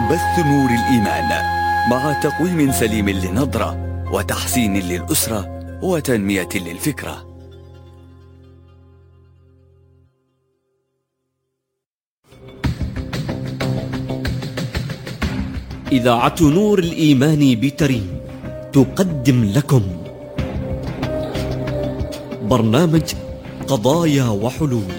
بث نور الإيمان مع تقويم سليم للنظرة وتحسين للأسرة وتنمية للفكرة. إذاعة نور الإيمان بتريم تقدم لكم برنامج قضايا وحلول،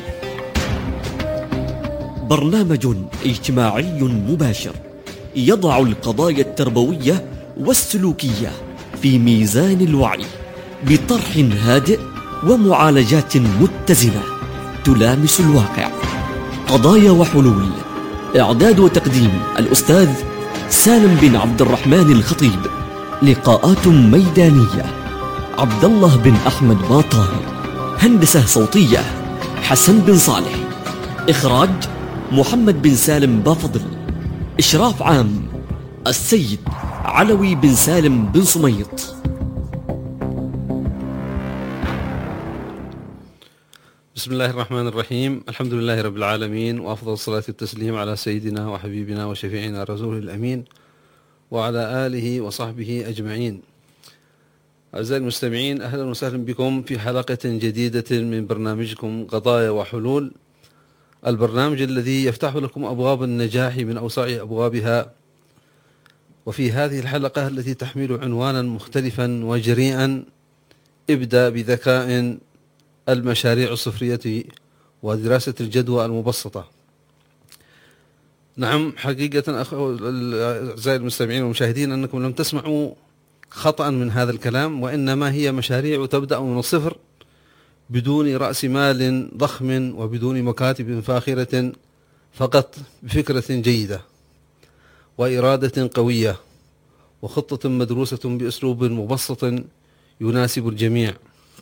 برنامج اجتماعي مباشر يضع القضايا التربوية والسلوكية في ميزان الوعي بطرح هادئ ومعالجات متزنة تلامس الواقع. قضايا وحلول، إعداد وتقديم الأستاذ سالم بن عبد الرحمن الخطيب. لقاءات ميدانية عبد الله بن أحمد باطاهر. هندسة صوتية حسن بن صالح. إخراج محمد بن سالم بافضل. إشراف عام السيد علوي بن سالم بن صميط. بسم الله الرحمن الرحيم. الحمد لله رب العالمين، وأفضل الصلاة والتسليم على سيدنا وحبيبنا وشفيعنا رسوله الأمين وعلى آله وصحبه أجمعين. أعزائي المستمعين، أهلا وسهلا بكم في حلقة جديدة من برنامجكم قضايا وحلول، البرنامج الذي يفتح لكم أبواب النجاح من أوسع أبوابها. وفي هذه الحلقة التي تحمل عنوانا مختلفا وجريئا، ابدأ بذكاء المشاريع الصفرية ودراسة الجدوى المبسطة. نعم، حقيقة أعزائي المستمعين والمشاهدين، أنكم لم تسمعوا خطأ من هذا الكلام، وإنما هي مشاريع تبدأ من الصفر بدون رأس مال ضخم وبدون مكاتب فاخرة، فقط بفكرة جيدة وإرادة قوية وخطة مدروسة بأسلوب مبسط يناسب الجميع.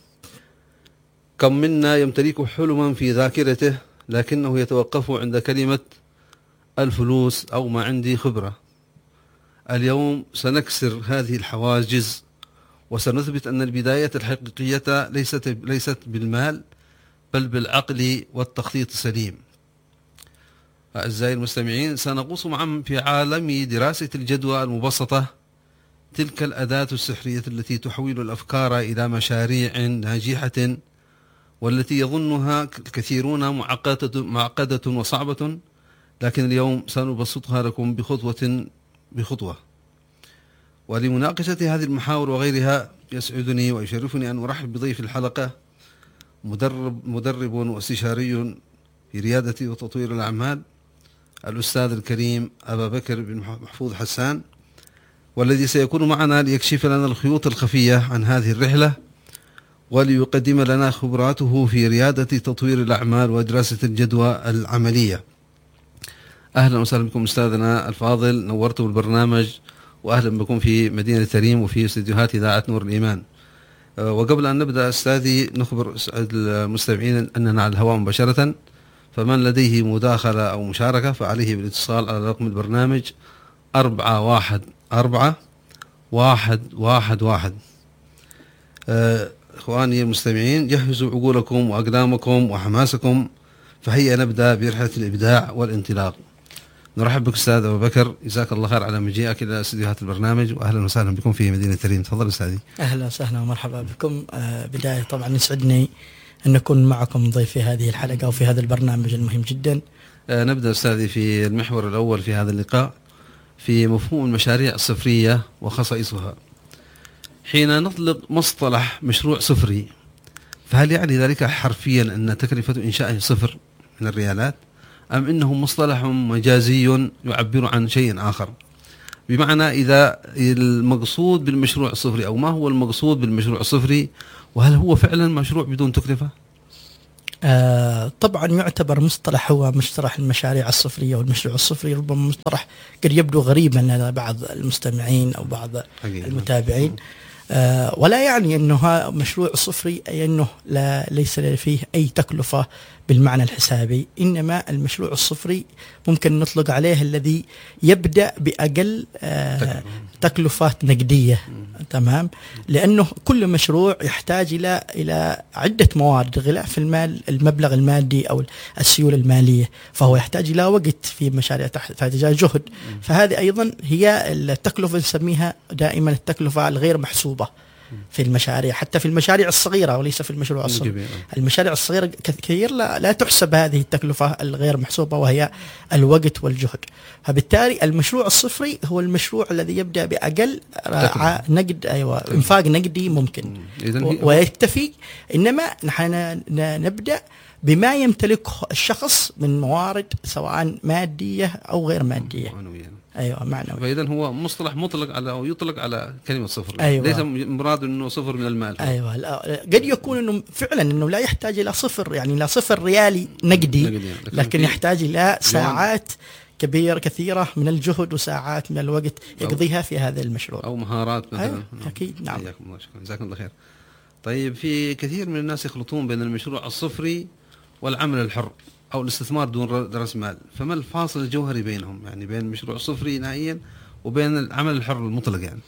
كم منا يمتلك حلما في ذاكرته لكنه يتوقف عند كلمة الفلوس أو ما عندي خبرة. اليوم سنكسر هذه الحواجز وسنثبت أن البداية الحقيقية ليست بالمال بل بالعقل والتخطيط السليم. أعزائي المستمعين، سنغوص معا في عالم دراسة الجدوى المبسطة، تلك الأداة السحرية التي تحول الأفكار إلى مشاريع ناجحة، والتي يظنها الكثيرون معقدة وصعبة، لكن اليوم سنبسطها لكم بخطوة. ولمناقشة هذه المحاور وغيرها يسعدني ويشرفني أن أرحب بضيف الحلقة، مدرب واستشاري في ريادة وتطوير الأعمال، الأستاذ الكريم أبا بكر بن محفوظ حسان، والذي سيكون معنا ليكشف لنا الخيوط الخفية عن هذه الرحلة وليقدم لنا خبراته في ريادة تطوير الأعمال ودراسة الجدوى العملية. أهلا وسهلا بكم أستاذنا الفاضل، نورتوا البرنامج، وأهلا بكم في مدينة تريم وفي استديوهات إذاعة نور الإيمان. وقبل أن نبدأ أستاذي، نخبر المستمعين أننا على الهواء مباشرة، فمن لديه مداخلة أو مشاركة فعليه بالاتصال على رقم البرنامج 414-111. إخواني المستمعين، جهزوا عقولكم وأقلامكم وحماسكم، فهيا نبدأ برحلة الإبداع والانطلاق. نرحب بك أستاذ أبو بكر، جزاك الله خير على مجيئك إلى استديوهات البرنامج، وأهلا وسهلا بكم في مدينة تريم. تفضل أستاذي. أهلا وسهلا ومرحبا بكم. بداية طبعا يسعدني أن أكون معكم ضيف في هذه الحلقة وفي هذا البرنامج المهم جدا. نبدأ أستاذي في المحور الأول في هذا اللقاء في مفهوم المشاريع الصفرية وخصائصها. حين نطلق مصطلح مشروع صفري، فهل يعني ذلك حرفيا أن تكلفة إنشائه صفر من الريالات، أم إنه مصطلح مجازي يعبر عن شيء آخر؟ بمعنى، إذا المقصود بالمشروع الصفري، أو ما هو المقصود بالمشروع الصفري، وهل هو فعلا مشروع بدون تكلفة؟ طبعا يعتبر مصطلح، هو مصطلح المشاريع الصفرية والمشروع الصفري، ربما مصطلح قد يبدو غريبا لدى بعض المستمعين أو بعض المتابعين. ولا يعني أنه مشروع صفري أي أنه ليس فيه أي تكلفة بالمعنى الحسابي، إنما المشروع الصفري ممكن نطلق عليه الذي يبدأ بأقل تكلفات نقدية. تمام، لأنه كل مشروع يحتاج إلى عدة موارد غلاف المال، المبلغ المادي أو السيولة المالية، فهو يحتاج إلى وقت في مشاريع، تحتاج إلى جهد. فهذه أيضا هي التكلفة نسميها دائما التكلفة الغير محسوبة في المشاريع، حتى في المشاريع الصغيرة وليس في المشروع الصغير. المشاريع الصغيرة كثير لا تحسب هذه التكلفة الغير محسوبة، وهي الوقت والجهد. فبالتالي المشروع الصفري هو المشروع الذي يبدأ بأقل نقد، إنفاق نقدي ممكن ويكتفي، إنما نحن نبدأ بما يمتلكه الشخص من موارد سواء مادية أو غير مادية. ايوه معنوي. فاذا هو مصطلح مطلق على او يطلق على كلمه صفر. أيوة. ليس مراد انه صفر من المال. ايوه، قد يكون انه فعلا انه لا يحتاج الى صفر، يعني لا صفر ريالي نقدي، لكن يحتاج الى ساعات كثيره من الجهد وساعات من الوقت يقضيها في هذا المشروع، او مهارات مثلا. أيوة. اكيد. نعم. حياكم الله، شكرا، جزاكم الله خير. طيب، في كثير من الناس يخلطون بين المشروع الصفري والعمل الحر أو الاستثمار دون رأس مال، فما الفاصل الجوهري بينهم؟ يعني بين المشروع الصفري نهائيا وبين العمل الحر المطلق. يعني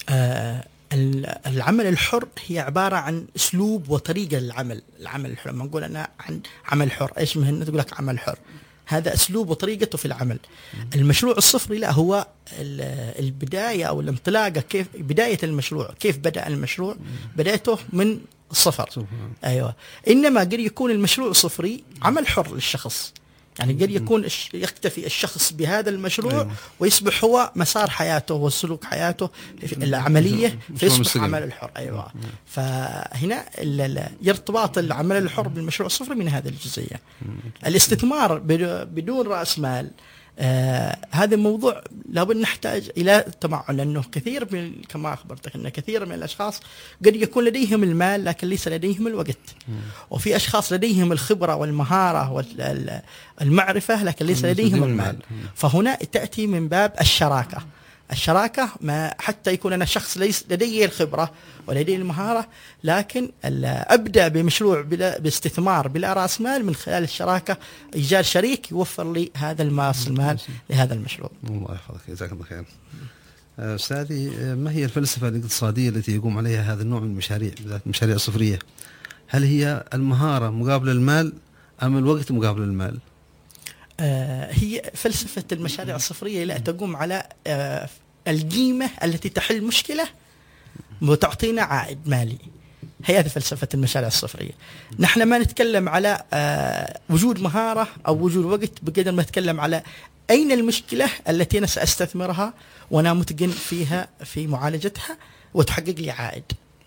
العمل الحر هي عبارة عن أسلوب وطريقة للعمل. العمل الحر، لما نقول أنا عن عمل حر، إيش مهنة؟ تقول لك عمل حر، هذا أسلوب وطريقته في العمل. المشروع الصفري لا، هو البداية أو الانطلاقة، كيف بداية المشروع، كيف بدأ المشروع، بدايته من صفر. أيوة. إنما قد يكون المشروع صفري عمل حر للشخص، يعني قد يكون يكتفي الشخص بهذا المشروع. أيوة. ويصبح هو مسار حياته وسلوك حياته العملية، فيصبح عمل الحر. أيوة. فهنا ارتباط العمل الحر بالمشروع الصفري من هذه الجزئية. الاستثمار بدون رأس مال، هذا الموضوع لابد نحتاج إلى تمعن، لأنه كثير كما أخبرتك أن كثير من الأشخاص قد يكون لديهم المال لكن ليس لديهم الوقت، وفي أشخاص لديهم الخبرة والمهارة والمعرفة لكن ليس لديهم المال. فهنا تأتي من باب الشراكة ما حتى يكون أنا شخص ليس لدي الخبرة ولدي المهارة، لكن أبدأ بمشروع باستثمار بلا رأس مال، من خلال الشراكة إيجاد شريك يوفر لي هذا المال لهذا المشروع. الله يحفظك، جزاك الله خير. أستاذي، ما هي الفلسفة الاقتصادية التي يقوم عليها هذا النوع من المشاريع، بالذات المشاريع الصفرية؟ هل هي المهارة مقابل المال أم الوقت مقابل المال؟ هي فلسفة المشاريع الصفرية لا تقوم على القيمة التي تحل مشكلة وتعطينا عائد مالي. هي هذه فلسفة المشاريع الصفرية. نحن ما نتكلم على وجود مهارة أو وجود وقت، بقدر ما نتكلم على أين المشكلة التي أنا سأستثمرها وأنا متقن فيها في معالجتها وتحقق لي عائد.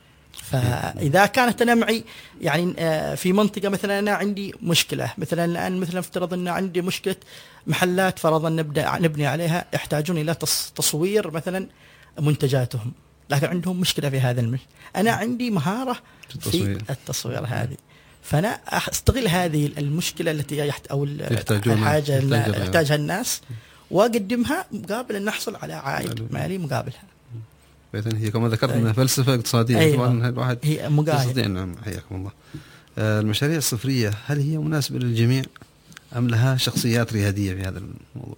فإذا كانت أنا معي يعني في منطقة، مثلا أنا عندي مشكلة، مثلا الآن مثلا افترض أن عندي مشكلة محلات فرضا نبني عليها، يحتاجون إلى تصوير مثلا منتجاتهم، لكن عندهم مشكلة في هذا أنا عندي مهارة في التصوير هذه، فأنا أستغل هذه المشكلة التي أو الحاجة اللي يحتاجها الناس وأقدمها مقابل أن نحصل على عائد مالي مقابلها. إذن هي كما ذكرت أنها فلسفة اقتصادية. أيوة. طبعا الواحد هي مقايد. نعم، حياكم الله. المشاريع الصفرية هل هي مناسبة للجميع أم لها شخصيات ريادية في هذا الموضوع؟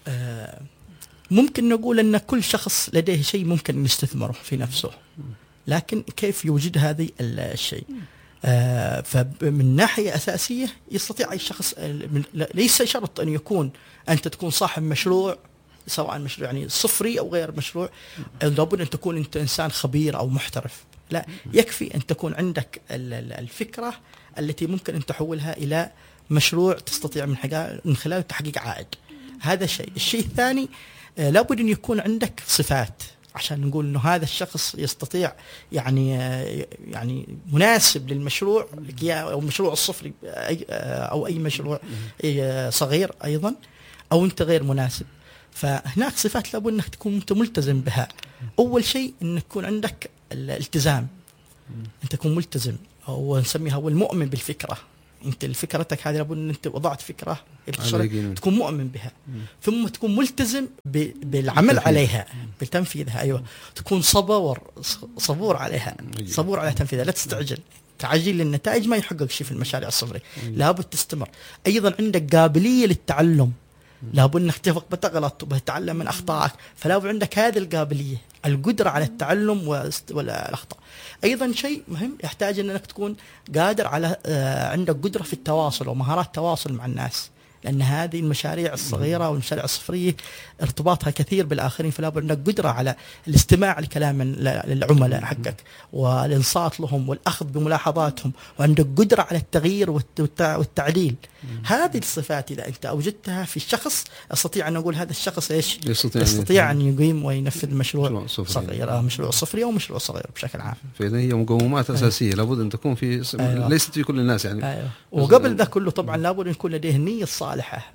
ممكن نقول أن كل شخص لديه شيء ممكن نستثمره في نفسه، لكن كيف يوجد هذا الشيء؟ فمن ناحية أساسية يستطيع أي شخص، ليس شرط أن يكون أنت تكون صاحب مشروع، سواء مشروع يعني صفري أو غير مشروع، لابد أن تكون أنت إنسان خبير أو محترف. لا، يكفي أن تكون عندك الفكرة التي ممكن أن تحولها إلى مشروع تستطيع من خلاله تحقيق عائد. هذا شيء. الشيء الثاني، لابد أن يكون عندك صفات عشان نقول إنه هذا الشخص يستطيع يعني مناسب للمشروع أو مشروع الصفري أو أي مشروع صغير أيضا، أو أنت غير مناسب. فهناك صفات لابد أنك تكون أنت ملتزم بها. أول شيء أن يكون عندك الالتزام، أنت تكون ملتزم، أو نسميها هو المؤمن بالفكرة. انت فكرتك هذه لابد ان انت وضعت فكره على تكون مؤمن بها، ثم تكون ملتزم بالعمل عليها، بتنفيذها. ايوه، تكون صبور عليها، صبور على تنفيذها، لا تستعجل. تعجيل للنتائج ما يحقق شيء في المشاريع الصفرية. لابد تستمر. ايضا عندك قابليه للتعلم، لابد انك بتغلط وبتتعلم من اخطائك، فلا بد عندك هذه القابليه، القدره على التعلم والاخطاء. ايضا شيء مهم يحتاج انك تكون قادر على عندك قدره في التواصل ومهارات التواصل مع الناس، لأن هذه المشاريع الصغيرة والمشاريع الصفرية ارتباطها كثير بالآخرين، فلا بد عندك قدرة على الاستماع لكلام العملاء حقك والإنصات لهم والأخذ بملاحظاتهم، وعندك قدرة على التغيير والتعديل. هذه الصفات إذا أنت أوجدتها في الشخص، أستطيع أن أقول هذا الشخص إيش يستطيع أن يقيم وينفذ مشروع صغير، مشروع صفري أو مشروع صغير بشكل عام. فإذا هي مقومات أساسية لابد أن تكون في ليست في كل الناس يعني. وقبل ذا كله طبعا لابد أن يكون لديه النية الصالحة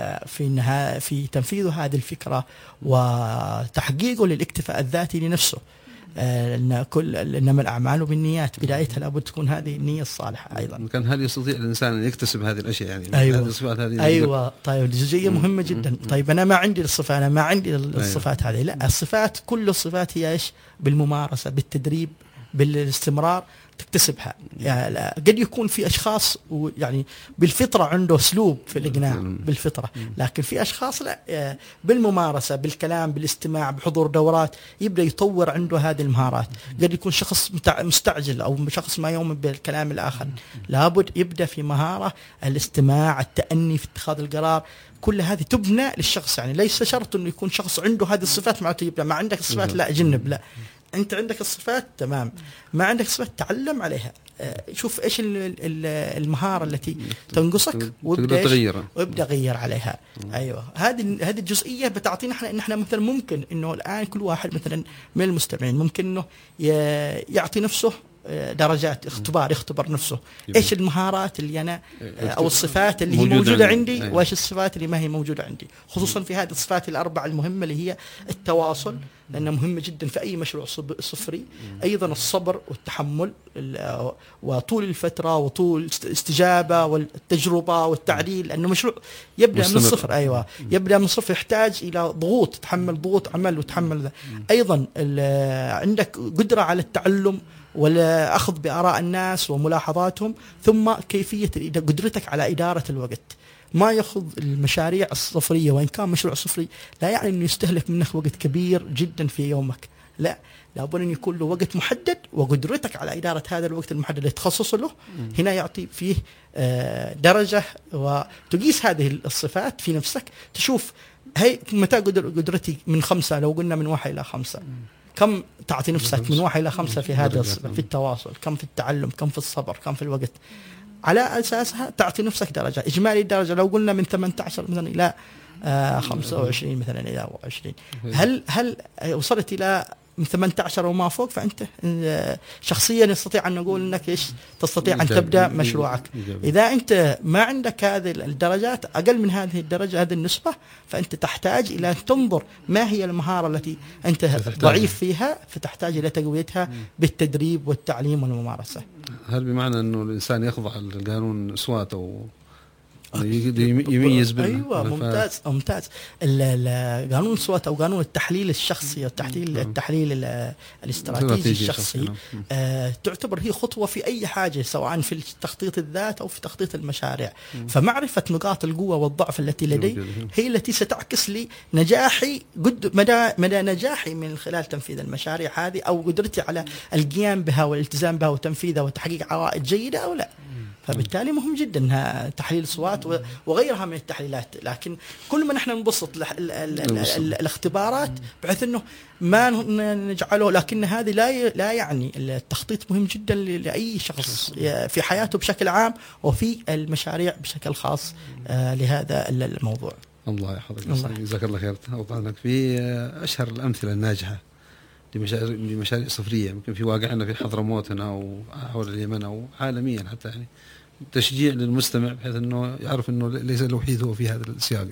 في تنفيذ هذه الفكرة وتحقيقه للاكتفاء الذاتي لنفسه، إنما الأعمال بالنيات، بدايتها لابد تكون هذه النية الصالحة. أيضا هل يستطيع الإنسان أن يكتسب هذه الأشياء يعني؟ أيوة. هذه الصفات هذه. أيوة. طيب جزئية مهمة جدا. طيب أنا ما عندي الصفات، أنا ما عندي الصفات هذه. لا، الصفات كل الصفات هي إيش؟ بالممارسة، بالتدريب، بالاستمرار تكتسبها. يعني قد يكون في أشخاص يعني بالفطرة عنده أسلوب في الإقناع بالفطرة، لكن في أشخاص لا، بالممارسة، بالكلام، بالاستماع، بحضور دورات يبدأ يطور عنده هذه المهارات. قد يكون شخص مستعجل أو شخص ما يؤمن بالكلام الآخر، لابد يبدأ في مهارة الاستماع، التأني في اتخاذ القرار. كل هذه تبنى للشخص، يعني ليس شرط أنه يكون شخص عنده هذه الصفات معناته يبدأ. ما عندك الصفات لا أجنب، لا، أنت عندك الصفات تمام، ما عندك صفات تعلم عليها. شوف إيش المهارة التي تنقصك وابدأ غير عليها. أيوة، هذه الجزئية بتعطينا إحنا إن إحنا مثلا ممكن إنه الآن كل واحد مثلا من المستمعين ممكن إنه يعطي نفسه درجات اختبار، يختبر نفسه ايش المهارات اللي انا او الصفات اللي هي موجوده عندي، وايش الصفات اللي ما هي موجوده عندي، خصوصا في هذه الصفات الاربعه المهمه اللي هي التواصل، لانه مهمه جدا في اي مشروع صفري. ايضا الصبر والتحمل وطول الفتره وطول الاستجابه والتجربه والتعديل، لانه مشروع يبدا من الصفر. ايوه، يبدا من الصفر، يحتاج الى ضغوط، تحمل ضغوط عمل وتحمل ذا. ايضا عندك قدره على التعلم ولا أخذ بآراء الناس وملاحظاتهم، ثم كيفية قدرتك على إدارة الوقت. ما يأخذ المشاريع الصفرية، وإن كان مشروع صفري لا يعني أنه يستهلك منك وقت كبير جدا في يومك، لا، لابد أن يكون له وقت محدد، وقدرتك على إدارة هذا الوقت المحدد اللي تخصص له هنا يعطي فيه درجة، وتقيس هذه الصفات في نفسك، تشوف هي متى قدرتي من 5، لو قلنا من 1 إلى 5 كم تعطي نفسك من 1 إلى 5 في هذا في التواصل، كم في التعلم، كم في الصبر، كم في الوقت. على أساسها تعطي نفسك درجة. إجمالي الدرجة لو قلنا من 18 مثلا إلى 25 مثلا إلى 20، هل وصلت إلى من 18 وما فوق، فأنت شخصيا نستطيع أن نقول أنك إيش تستطيع أن تبدأ مشروعك. إذا أنت ما عندك هذه الدرجات، أقل من هذه الدرجة، هذه النسبة، فأنت تحتاج إلى أن تنظر ما هي المهارة التي أنت ضعيف فيها، فتحتاج إلى تقويتها بالتدريب والتعليم والممارسة. هل بمعنى أنه الإنسان يخضع للقانون سوات أو يميز بين؟ ايوه، ممتاز. قانون الصوت او قانون التحليل الشخصي او التحليل الاستراتيجي الشخصي، تعتبر هي خطوه في اي حاجه، سواء في تخطيط الذات او في تخطيط المشاريع. فمعرفه نقاط القوه والضعف التي لدي هي التي ستعكس لي نجاحي، مدى نجاحي من خلال تنفيذ المشاريع هذه، او قدرتي على القيام بها والالتزام بها وتنفيذها وتحقيق عوائد جيده او لا. فبالتالي مهم جدا تحليل صوات وغيرها من التحليلات، لكن كل ما نحن نبسط الاختبارات بحيث انه ما نجعله، لكن هذه لا يعني التخطيط مهم جدا لاي شخص في حياته بشكل عام وفي المشاريع بشكل خاص لهذا الموضوع. الله يحفظك، جزاك الله خير. اوضحنا في اشهر الامثله الناجحه لمشاريع صفريه، يمكن في واقعنا في حضرموت هنا او حول اليمن او عالميا حتى، يعني تشجيع للمستمع بحيث أنه يعرف أنه ليس الوحيد هو في هذا السياق.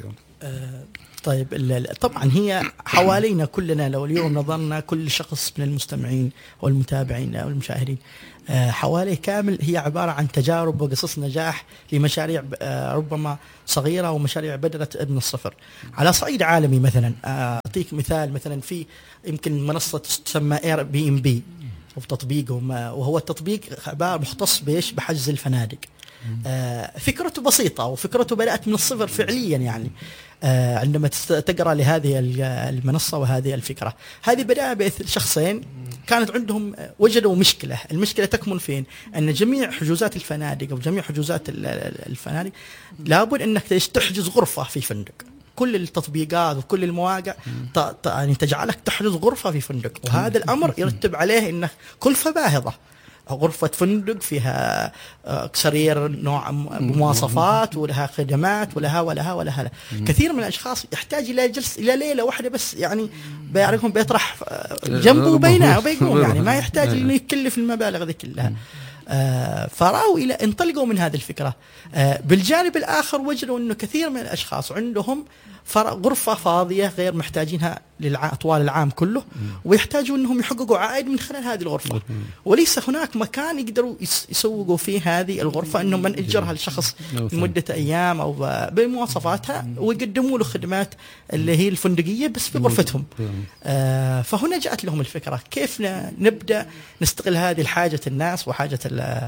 طيب طبعا هي حوالينا كلنا، لو اليوم نظرنا كل شخص من المستمعين والمتابعين أو المشاهدين حوالي كامل، هي عبارة عن تجارب وقصص نجاح لمشاريع ربما صغيرة ومشاريع بدأت من الصفر. على صعيد عالمي مثلا أعطيك مثال، مثلا في يمكن منصة تسمى Airbnb وتطبيقهم، وهو التطبيق عبارة مختص بحجز الفنادق. فكرته بسيطة وفكرته بدأت من الصفر فعليا، يعني عندما تقرأ لهذه المنصة وهذه الفكرة، هذه بدأ بشخصين كانت عندهم وجدوا مشكلة. المشكلة تكمن فين؟ أن جميع حجوزات الفنادق أو جميع حجوزات الفنادق لابد أنك تحجز غرفة في فندق. كل التطبيقات وكل المواقع يعني تجعلك تحجز غرفة في فندق، وهذا الأمر يرتب عليه أنه كلفة باهظة. غرفة فندق فيها سرير نوع بمواصفات ولها خدمات ولها كثير من الأشخاص يحتاج إلى جلس إلى ليلة واحدة بس، يعني بيعرفون بيطرح جنبه وبينه وبيقوم، يعني ما يحتاج إنه يكلف المبالغ ذي كلها. فرأوا إلى انطلقوا من هذه الفكرة. بالجانب الآخر وجدوا أنه كثير من الأشخاص عندهم غرفة فاضية غير محتاجينها طوال العام كله، ويحتاجوا أنهم يحققوا عائد من خلال هذه الغرفة، وليس هناك مكان يقدروا يسوقوا فيه هذه الغرفة، أنهم من أجرها لشخص لمدة أيام أو بمواصفاتها ويقدموا له خدمات اللي هي الفندقية بس في غرفتهم. فهنا جاءت لهم الفكرة كيف نبدأ نستغل هذه الحاجة الناس وحاجة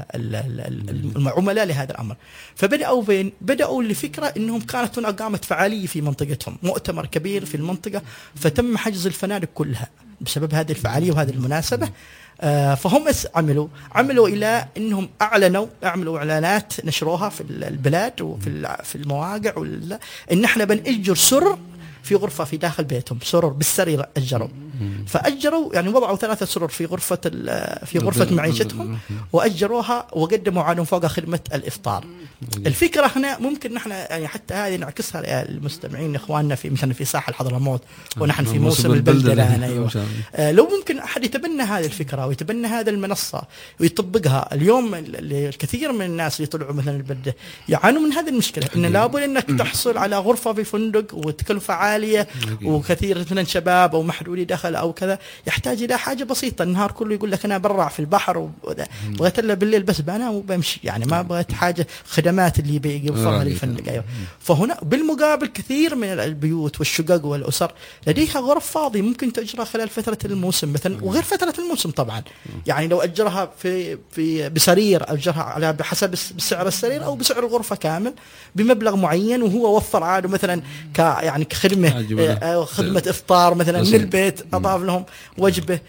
العملاء لهذا الأمر. فبدأوا لفكرة أنهم كانت هنا قامت فعالية في منطقتهم، مؤتمر كبير في المنطقة، فتم حجز الفنادق كلها بسبب هذه الفعالية وهذه المناسبة. فهم عملوا إلى أنهم عملوا إعلانات نشروها في البلاد وفي المواقع، إن احنا بنأجر سرر في غرفة في داخل بيتهم، سرر بالسرير فأجروا يعني وضعوا 3 سرر في غرفة معيشتهم وأجروها وقدموا عليهم فوق خدمة الإفطار. الفكرة هنا ممكن نحن يعني حتى هذه نعكسها للمستمعين إخواننا في مثلا في ساحل حضرموت ونحن في موسم البلدة الآن. أيوة. لو ممكن أحد يتبنى هذه الفكرة ويتبنى هذه المنصة ويطبقها اليوم، الكثير من الناس اللي يطلعوا مثلا البلدة يعانوا من هذه المشكلة، إن لابد إنك تحصل على غرفة في فندق وتكلفة عالية، وكثير من الشباب أو محدودي دخل أو كذا يحتاج إلى حاجة بسيطة. النهار كله يقول لك أنا برع في البحر بغيت إلا بالليل بس بنام وبمشي، يعني ما بغيت حاجة خدمات اللي بيوفرها لي الفندق. أيوة. فهنا بالمقابل كثير من البيوت والشقق والأسر لديها غرف فاضية ممكن تأجرها خلال فترة الموسم مثلا، وغير فترة الموسم طبعا، يعني لو أجرها في بسرير أجرها على بحسب بسعر السرير أو بسعر الغرفة كامل بمبلغ معين، وهو وفر عاده مثلا يعني كخدمة خدمة إفطار مثلا من البيت، أضاف لهم وجبة،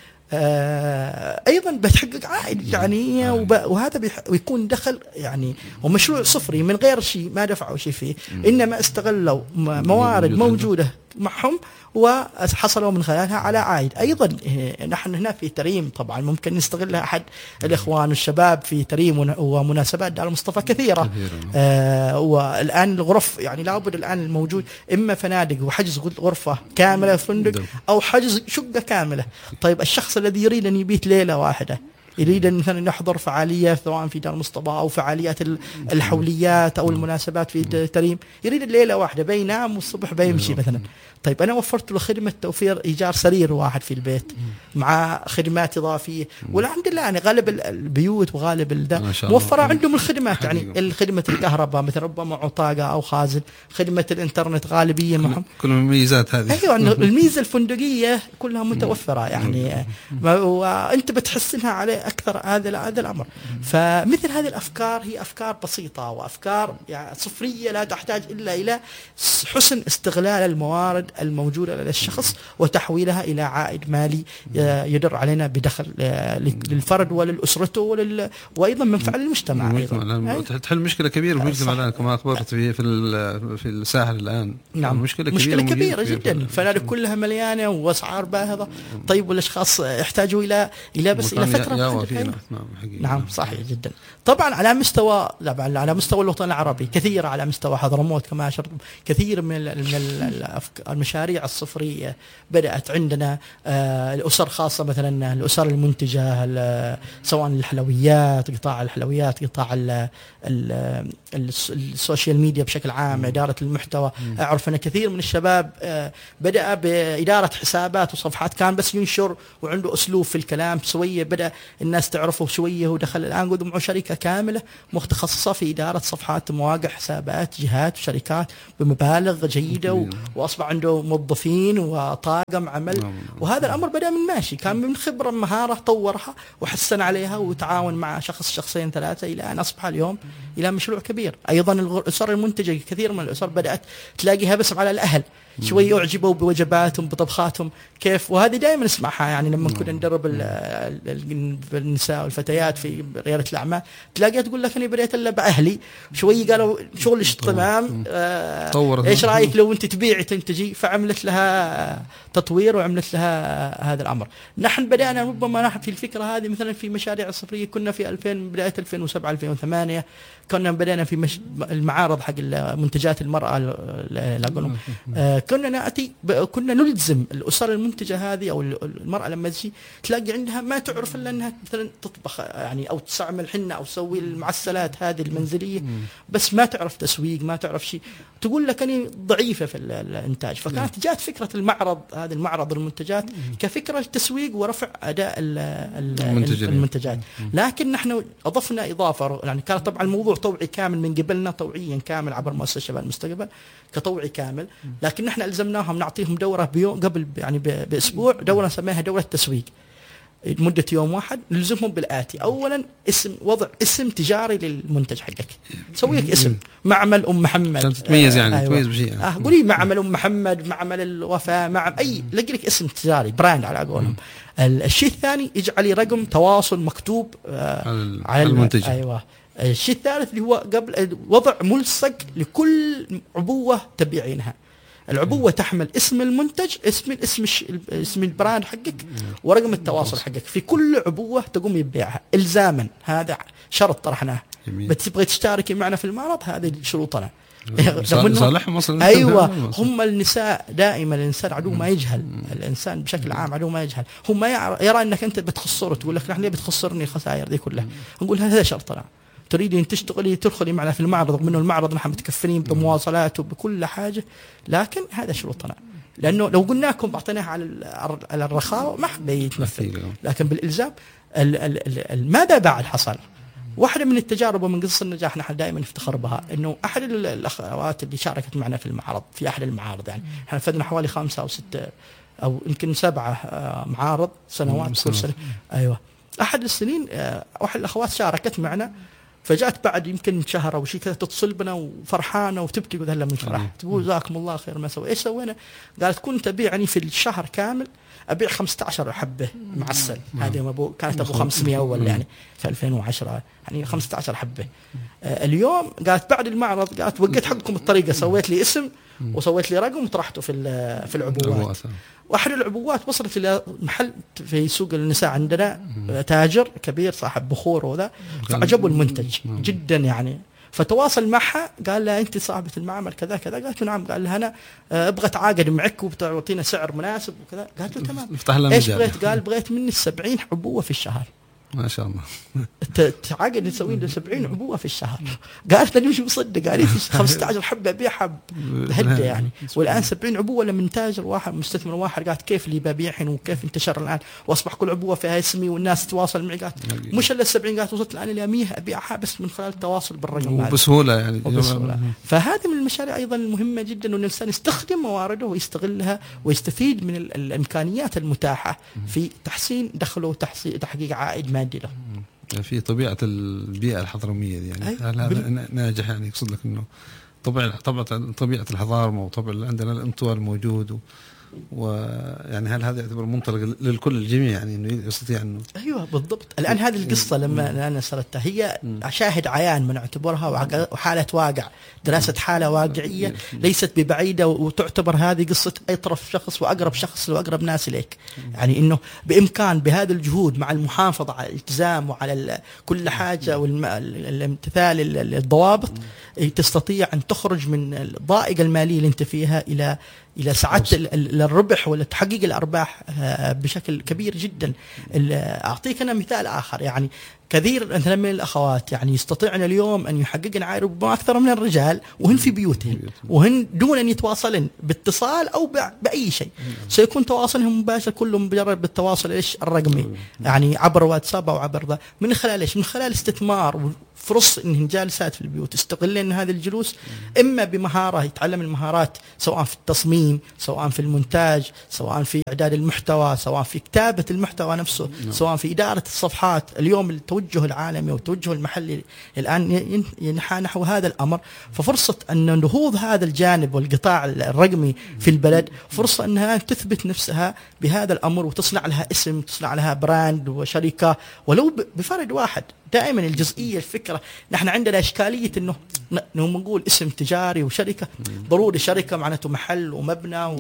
أيضا بتحقق عائد يعني، وهذا ويكون دخل يعني، ومشروع صفري من غير شيء، ما دفعوا شيء فيه، إنما استغلوا موارد موجودة معهم وحصلوا من خلالها على عائد. أيضا نحن هنا في تريم طبعا ممكن نستغلها أحد الإخوان والشباب في تريم ومناسبات دار المصطفى كثيرة. والآن الغرف يعني لابد الآن الموجود إما فنادق وحجز غرفة كاملة فندق أو حجز شقة كاملة. طيب الشخص الذي يريد أن يبيت ليلة واحدة، يريد أن مثلا يحضر فعالية سواء في دار المصطفى أو فعاليات الحوليات أو المناسبات في تريم، يريد الليلة واحدة بينام والصبح بيمشي مثلا. طيب أنا وفرت له خدمة توفير إيجار سرير واحد في البيت مع خدمات إضافية، والحمد لله يعني غالب البيوت وغالب موفرة عندهم الخدمات، يعني خدمة الكهرباء مثلا ربما عطاقة أو خازن، خدمة الإنترنت غالبية معهم، كل الميزات هذه. أيوة الميزة الفندقية كلها متوفرة يعني، وأنت بتحسنها عليه أكثر هذا الأمر. فمثل هذه الأفكار هي أفكار بسيطة وأفكار يعني صفرية لا تحتاج إلا إلى حسن استغلال الموارد الموجودة لدى الشخص وتحويلها إلى عائد مالي يدر علينا بدخل للفرد وللأسرته وأيضا منفعة للمجتمع. تحل مشكلة كبيرة في المجتمع الآن كما أخبرت في الساحل الآن. نعم مشكلة كبيرة جدا، الفنادق كلها مليانة وأسعار باهظة. طيب والأشخاص يحتاجوا إلى بس إلى فترة نعم صحيح جدا. طبعا على مستوى الوطن العربي كثير، على مستوى حضرموت كما أشرت كثير من المشاريع الصفرية بدأت عندنا. الأسر خاصة مثلا الأسر المنتجة، سواء الحلويات، قطاع الحلويات، قطاع السوشيال ميديا بشكل عام، إدارة المحتوى. أعرف أن كثير من الشباب بدأ بإدارة حسابات وصفحات، كان بس ينشر وعنده أسلوب في الكلام شوية، بدأ الناس تعرفه شوية، ودخل الآن قد معه شركة كاملة متخصصة في إدارة صفحات، مواقع، حسابات جهات وشركات بمبالغ جيدة، وأصبح عنده موظفين وطاقم عمل. وهذا الأمر بدأ من ماشي، كان من خبرة مهارة طورها وحسن عليها وتعاون مع شخص شخصين ثلاثة إلى أن أصبح اليوم إلى مشروع كبير. أيضا الأسر المنتجة كثير من الأسر بدأت تلاقيها بس على الأهل، شوي يعجبوا بوجباتهم بطبخاتهم كيف. وهذه دائما نسمعها يعني لما كنا ندرب النساء والفتيات في ريادة الأعمال، تلاقيها تقول لك أنا بديت إلا بأهلي، شوي قالوا شغلش تمام، إيش رأيك لو أنت تبيعي تنتجي؟ فعملت لها تطوير وعملت لها هذا الأمر. نحن بدأنا ربما نحن في الفكرة هذه مثلا في مشاريع الصفرية، كنا في بداية 2007 2008 كنا بدأنا في المعارض حق منتجات المرأة، كنا نأتي كنا نلزم الأسر المنتجة هذه أو المرأة لما تجي تلاقي عندها ما تعرف إلا أنها مثلا تطبخ يعني أو تستعمل حنة أو تسوي المعسلات هذه المنزلية، بس ما تعرف تسويق، ما تعرف شيء، تقول لك أنا ضعيفة في الإنتاج. فكانت جات فكرة المعرض، هذا المعرض المنتجات كفكرة التسويق ورفع أداء المنتجات. لكن نحن أضفنا إضافة، يعني كان طبعا الموضوع طوعي كامل من قبلنا، طوعيا كامل عبر مؤسسة شباب المستقبل كطوعي كامل، لكن نحن ألزمناهم نعطيهم دورة قبل يعني بأسبوع، دورة نسميها دورة تسويق لمدة يوم واحد، نلزمهم بالآتي: أولا وضع اسم تجاري للمنتج حقك، سوي لك اسم معمل أم محمد، تتميز يعني تميز بشيء، قولي معمل أم محمد، معمل الوفاء، أي لقي لك اسم تجاري براند على قولهم. الشيء الثاني اجعلي رقم تواصل مكتوب على المنتج. أيوة. الشيء الثالث اللي هو قبل وضع ملصق لكل عبوة تبيعينها. العبوة تحمل اسم المنتج، اسم البراند حقك، ورقم التواصل حقك في كل عبوة تقوم يبيعها إلزاما. هذا شرط طرحناه. بتبغي تشتركي معنا في المعرض، هذه شروطنا. صالحهم اصلا. ايوه، هم النساء دائما الانسان عدو ما يجهل، الانسان بشكل عام عدو ما يجهل، هم ما يرى انك انت بتخسره، تقول لك نحن ليه بتخسرني الخسائر دي كلها؟ نقول هذا شرطنا، تريدين تشتغلي تدخلي معنا في المعرض، رغم انه المعرض نحن متكفلين بمواصلات وبكل حاجه، لكن هذا شروطنا. لانه لو قلنا لكم بعطيناها على الرخاوه ما حد يتنفذ، لكن بالالزام. ماذا بعد حصل؟ واحدة من التجارب ومن قصص النجاح نحن دائما نفتخر بها، انه احد الاخوات اللي شاركت معنا في المعرض، في احد المعارض، يعني احنا نفذنا حوالي 5 أو 6 أو يمكن 7 معارض سنوات كل سنة. ايوه، احد السنين واحد الاخوات شاركت معنا، فجأت بعد يمكن شهر او شيء كذا تتصل بنا وفرحانه وتبكي وذهلا من الفرح، تقول جزاكم الله خير ما سوي. ايش سوينا؟ قالت كنت ابيع يعني في الشهر كامل أبيع 15 حبة معسل، هذه كانت أبو 500 أول يعني في 2010، يعني 15 حبة. اليوم قالت بعد المعرض قالت وقت حقكم الطريقة، سويت لي اسم وسويت لي رقم وطرحته في العبوات. واحد العبوات وصلت إلى محل في سوق النساء عندنا، تاجر كبير صاحب بخور وذا، فعجبوا المنتج جدا يعني، فتواصل معها قال لها أنت صاحبة المعمل كذا كذا، قالت له نعم. قال لها أنا أبغى أتعاقد معك وبتعطينا سعر مناسب وكذا. قالت له تمام. إيش بغيت؟ قال بغيت مني 70 عبوة في الشهر. ما شاء الله. تعاقد نسوي له 70 عبوة في الشهر. قالت لي مش مصدق، قالت 15 حبة أبيعها بهدة يعني، والآن 70 عبوة لمن تاجر واحد مستثمر واحد. قالت كيف لي ببيعهن وكيف انتشر الآن وأصبح كل عبوة فيها اسمي والناس تتواصل معي. قالت مش إلا 70، قالت وصلت الآن إلى 100 أبيعها بس من خلال التواصل بالرقم وبسهولة يعني. فهذه من المشاريع أيضا المهمة جدا، أن الإنسان يستخدم موارده ويستغلها ويستفيد من الإمكانيات المتاحة في تحسين دخله وتحقيق عائد مادي له. في طبيعة البيئة الحضرمية دي يعني هذا ناجح، يعني يقصد لك إنه طبيعة الحضارة وطبع عندنا الانطوال موجود ويعني هل هذا يعتبر منطلق للكل الجميع، يعني انه يستطيع انه ايوه بالضبط. الان هذه القصه لما انا سردتها هي شاهد عيان بنعتبرها وحاله واقع، دراسه حاله واقعيه ليست ببعيده، وتعتبر هذه قصه اطرف شخص واقرب شخص واقرب ناس اليك. يعني انه بامكان بهذه الجهود مع المحافظه على الالتزام وعلى كل حاجه والامتثال الضوابط تستطيع ان تخرج من الضائقه الماليه اللي انت فيها الى سعادة الربح ولا تحقيق الأرباح بشكل كبير جدا. أعطيك أنا مثال آخر، يعني كثير مثلا من الأخوات يعني يستطيعن اليوم أن يحققن عائد ربما أكثر من الرجال وهن في بيوتهن وهن دون أن يتواصلن باتصال أو بأي شيء. سيكون تواصلهم مباشر كله مجرد بالتواصل الرقمي، يعني عبر واتساب أو عبر ذا، من خلال من خلال استثمار فرص إنهن جالسات في البيوت يستغلن هذا الجلوس، إما بمهارة يتعلم المهارات سواء في التصميم، سواء في المونتاج، سواء في إعداد المحتوى، سواء في كتابة المحتوى نفسه، سواء في إدارة الصفحات. اليوم التوجه العالمي والتوجه المحلي الآن ينحى نحو هذا الأمر، ففرصة أن نهوض هذا الجانب والقطاع الرقمي في البلد فرصة أنها تثبت نفسها بهذا الأمر وتصنع لها اسم، تصنع لها براند وشركة ولو بفرد واحد. دائما الجزئية الفكرة، نحن عندنا إشكالية إنه نقول اسم تجاري وشركة، ضروري شركة معناته محل ومبنى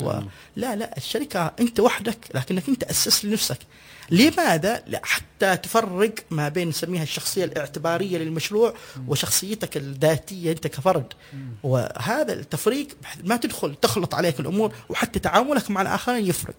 لا الشركة أنت وحدك لكنك أنت أسس لنفسك. لماذا؟ حتى تفرق ما بين نسميها الشخصية الاعتبارية للمشروع وشخصيتك الذاتية أنت كفرد، وهذا التفريق ما تدخل تخلط عليك الأمور، وحتى تعاملك مع الآخرين يفرق.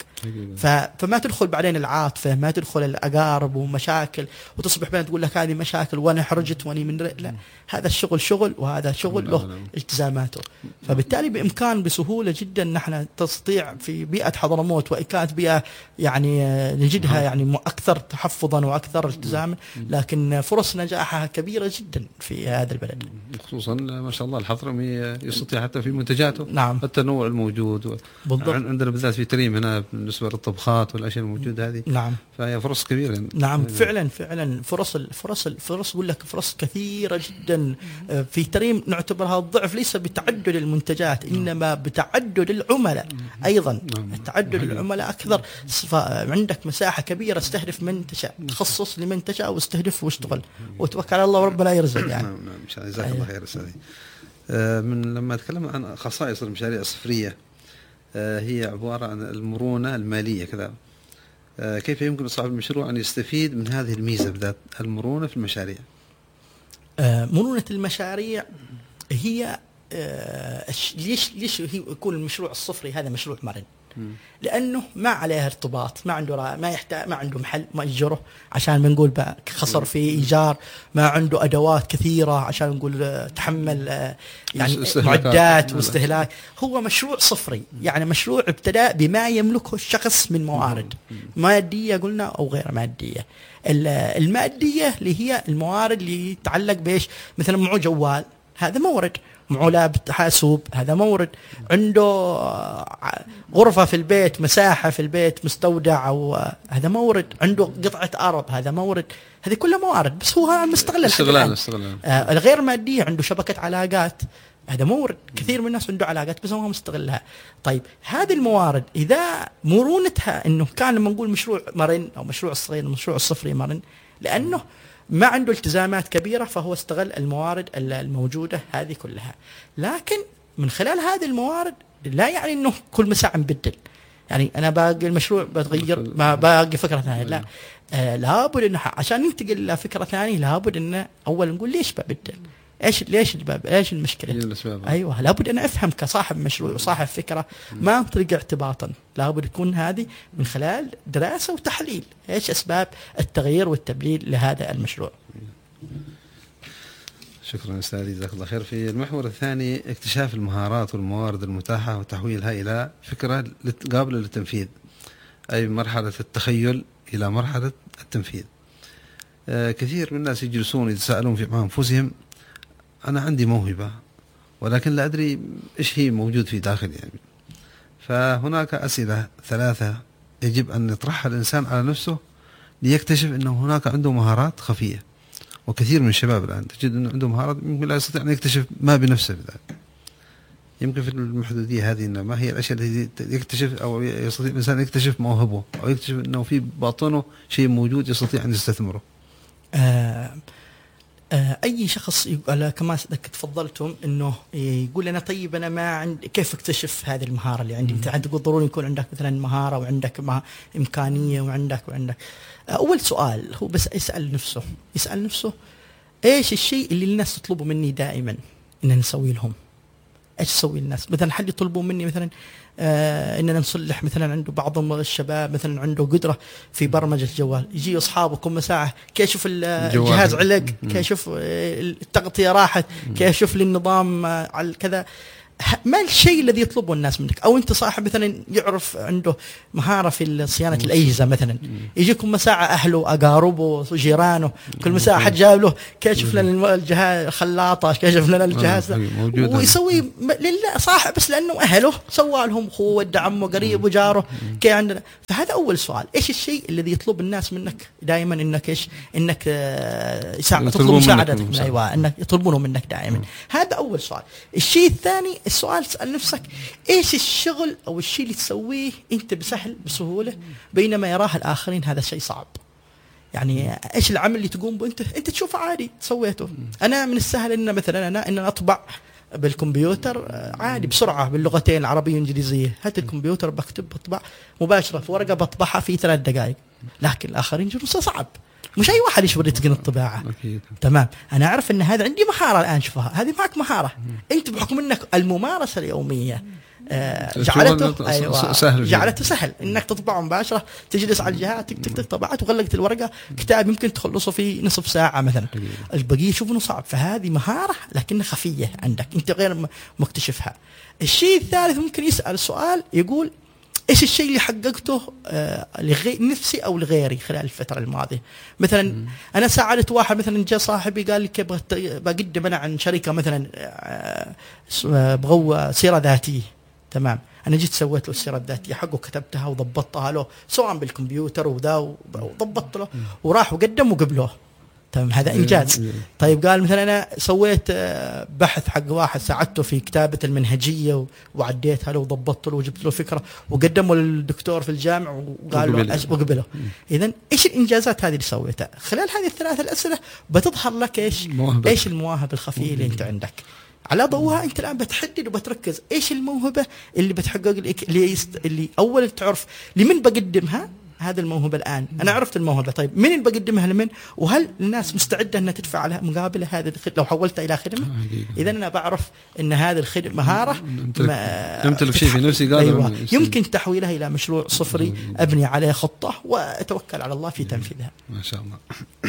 فما تدخل بعدين العاطفة، ما تدخل الأقارب ومشاكل وتصبح بين تقول لك هذه مشاكل وأنا حرجت وأني من لا، هذا الشغل شغل وهذا شغل له التزاماته. فبالتالي بإمكان بسهولة جدا نحن تستطيع في بيئة حضرموت، وإن كانت بيئة يعني نجدها يعني أكثر تحفظا وأكثر التزاما، لكن فرص نجاحها كبيرة جدا في هذا البلد. خصوصا ما شاء الله الحضرمي يستطيع حتى في منتجاته نعم التنوع الموجود بالضبط. عندنا بالذات في تريم هنا بالنسبة للطبخات والأشياء الموجودة هذه. نعم فهي فرص كبيرة يعني. نعم فعلا فرص أقول لك فرص كثيرة جدا في تريم. نعتبرها الضعف ليس بتعدد المنتجات إنما بتعدد العملاء أيضا. تعدد العملاء أكثر، عندك مساحة كبيرة استهدف من تشاء، تخصص لمن تشاء واستهدف واشتغل وتوكل على الله وربنا يرزق يعني. نعم إن شاء الله. جزاك الله خير أستاذي. من لما أتكلم عن خصائص المشاريع الصفرية، هي عبارة عن المرونة المالية كذا. كيف يمكن لصاحب المشروع أن يستفيد من هذه الميزة بذات المرونة في المشاريع؟ مرونة المشاريع هي ليش هي يكون المشروع الصفري هذا مشروع مرن؟ لأنه ما عليه ارتباط، ما عنده ما يحتاج، ما عنده محل مأجره عشان بنقول خسر في إيجار، ما عنده أدوات كثيرة عشان نقول تحمل يعني معدات واستهلاك. هو مشروع صفري، يعني مشروع ابتداء بما يملكه الشخص من موارد مادية قلنا أو غير مادية. المادية اللي هي الموارد اللي تتعلق بإيش؟ مثلا معه جوال، هذا مورد. معه لاب حاسوب، هذا مورد. عنده غرفة في البيت، مساحة في البيت، مستودع، أو هذا مورد. عنده قطعة أرض، هذا مورد. هذه كلها موارد، بس هو مستغل الغير مادية. عنده شبكة علاقات، هذا مورد. كثير من الناس عنده علاقات بس هو مستغلها. طيب هذه الموارد إذا مرونتها إنه كان لما نقول مشروع مرن أو مشروع الصغير، المشروع الصفري مرن لأنه ما عنده التزامات كبيرة، فهو استغل الموارد الموجودة هذه كلها. لكن من خلال هذه الموارد لا يعني إنه كل مساعة نبدل، يعني أنا باقي المشروع بتغير، ما باقي فكرة ثانية، لا. لابد إنه عشان ننتقل إلى فكرة ثانية لابد إنه أول نقول ليش ببدل، ايش المشكله؟ ايوه، لابد انا افهم كصاحب مشروع وصاحب فكره، ما انطلق اعتباطا. لابد تكون هذه من خلال دراسه وتحليل ايش اسباب التغيير والتبديل لهذا المشروع. شكرا استاذي، جزاك الله خير. في المحور الثاني اكتشاف المهارات والموارد المتاحه وتحويلها الى فكره قابله للتنفيذ، اي مرحله التخيل الى مرحله التنفيذ. كثير من الناس يجلسون يتساءلون في مع انفسهم: أنا عندي موهبة ولكن لا أدري إيش هي موجود في داخلي يعني. فهناك أسئلة 3 يجب أن يطرحها الإنسان على نفسه ليكتشف أنه هناك عنده مهارات خفية. وكثير من الشباب الآن تجد أنه عنده مهارات ممكن لا يستطيع أن يكتشف ما بنفسه بذلك. يمكن في المحدودية هذه إنه ما هي الأشياء التي يكتشف أو يستطيع الإنسان يكتشف موهبه أو يكتشف أنه في باطنه شيء موجود يستطيع أن يستثمره. أي شخص كما تفضلتم إنه يقول أنا طيب أنا ما عندي كيف أكتشف هذه المهارة اللي عندي. أنت تقول ضروري يكون عندك مثلا مهارة وعندك إمكانية وعندك. أول سؤال هو بس يسأل نفسه إيش الشيء اللي الناس تطلبوا مني دائما إن نسوي لهم. ايش تسوي الناس؟ مثلا حد يطلبون مني مثلا اننا نصلح مثلا عنده بعض الشباب مثلا عنده قدره في برمجه الجوال، يجي اصحابه كل ساعه كيف يشوف الجهاز علق، كيف يشوف التغطيه راحت، كيف يشوف لي النظام على كذا. ما الشيء الذي يطلبه الناس منك؟ او انت صاحب مثلا يعرف عنده مهاره في صيانه الاجهزه مثلا، يجيكم مساعه اهله اقاربه جيرانه كل مساعه حد جاب له كيشف لنا الجهاز خلاطه كيشف لنا الجهاز ويسوي لله صاحب بس لانه اهله سوى لهم اخوه ود عمه قريب وجاره كي عندنا. فهذا اول سؤال، ايش الشيء الذي يطلب الناس منك دائما انك ايش انك تطلب مساعدتك؟ ايوه انك يطلبونه منك دائما. هذا اول سؤال. الشيء الثاني السؤال تسأل نفسك ايش الشغل او الشيء اللي تسويه انت بسهولة بينما يراه الاخرين هذا شيء صعب. يعني ايش العمل اللي تقوم به انت تشوفه عادي سويته. انا من السهل ان مثلا انا اطبع بالكمبيوتر عادي بسرعة باللغتين العربية والإنجليزية. هات الكمبيوتر بطبع مباشرة في ورقة بطبعها في 3 دقائق. لكن الآخرين جلسة صعب، مش أي واحد يشبر يتقن الطباعة. تمام. أنا أعرف أن هذا عندي مهارة الآن شوفها، هذه معك مهارة أنت بحكم أنك الممارسة اليومية جعلته سهل. جعلته سهل انك تطبعه مباشره، تجلس على الجهاز تك طبعت وغلقت الورقه. كتاب يمكن تخلصه في نصف ساعه مثلا، البقيه يشوف انه صعب. فهذه مهاره لكنها خفيه عندك انت غير مكتشفها. الشيء الثالث ممكن يسال سؤال يقول ايش الشيء اللي حققته لنفسي او لغيري خلال الفتره الماضيه. مثلا انا ساعدت واحد مثلا جاء صاحبي قال لي بقدم انا عن شركه مثلا بغوا سيره ذاتيه. تمام. انا جيت سويت له السيره الذاتيه حقه كتبتها وضبطتها له سواء بالكمبيوتر وضبطت له وراح وقدم وقبلوه. تمام. هذا انجاز. طيب قال مثلا انا سويت بحث حق واحد ساعدته في كتابه المنهجيه وعديتها له وضبطت له وجبت له فكره وقدمه للدكتور في الجامعه وقال له وقبله. اذا ايش الانجازات هذه اللي سويتها خلال هذه ال3 الاسئله بتظهر لك ايش المواهب الخفيه اللي انت عندك. على ضوءها انت الان بتحدد وبتركز ايش الموهبه اللي بتحقق اللي اول تعرف لمن بقدمها. هذا الموهبه الان انا عرفت الموهبه، طيب من اللي بقدمها لمن؟ وهل الناس مستعده انها تدفع على مقابله هذه لو حولتها الى خدمه؟ اذا انا بعرف ان هذه الخدمه مهاره تمتلك شيء في نفسي قادر. أيوة. يمكن تحويلها الى مشروع صفري ابني عليه خطه واتوكل على الله في تنفيذها. ما شاء الله.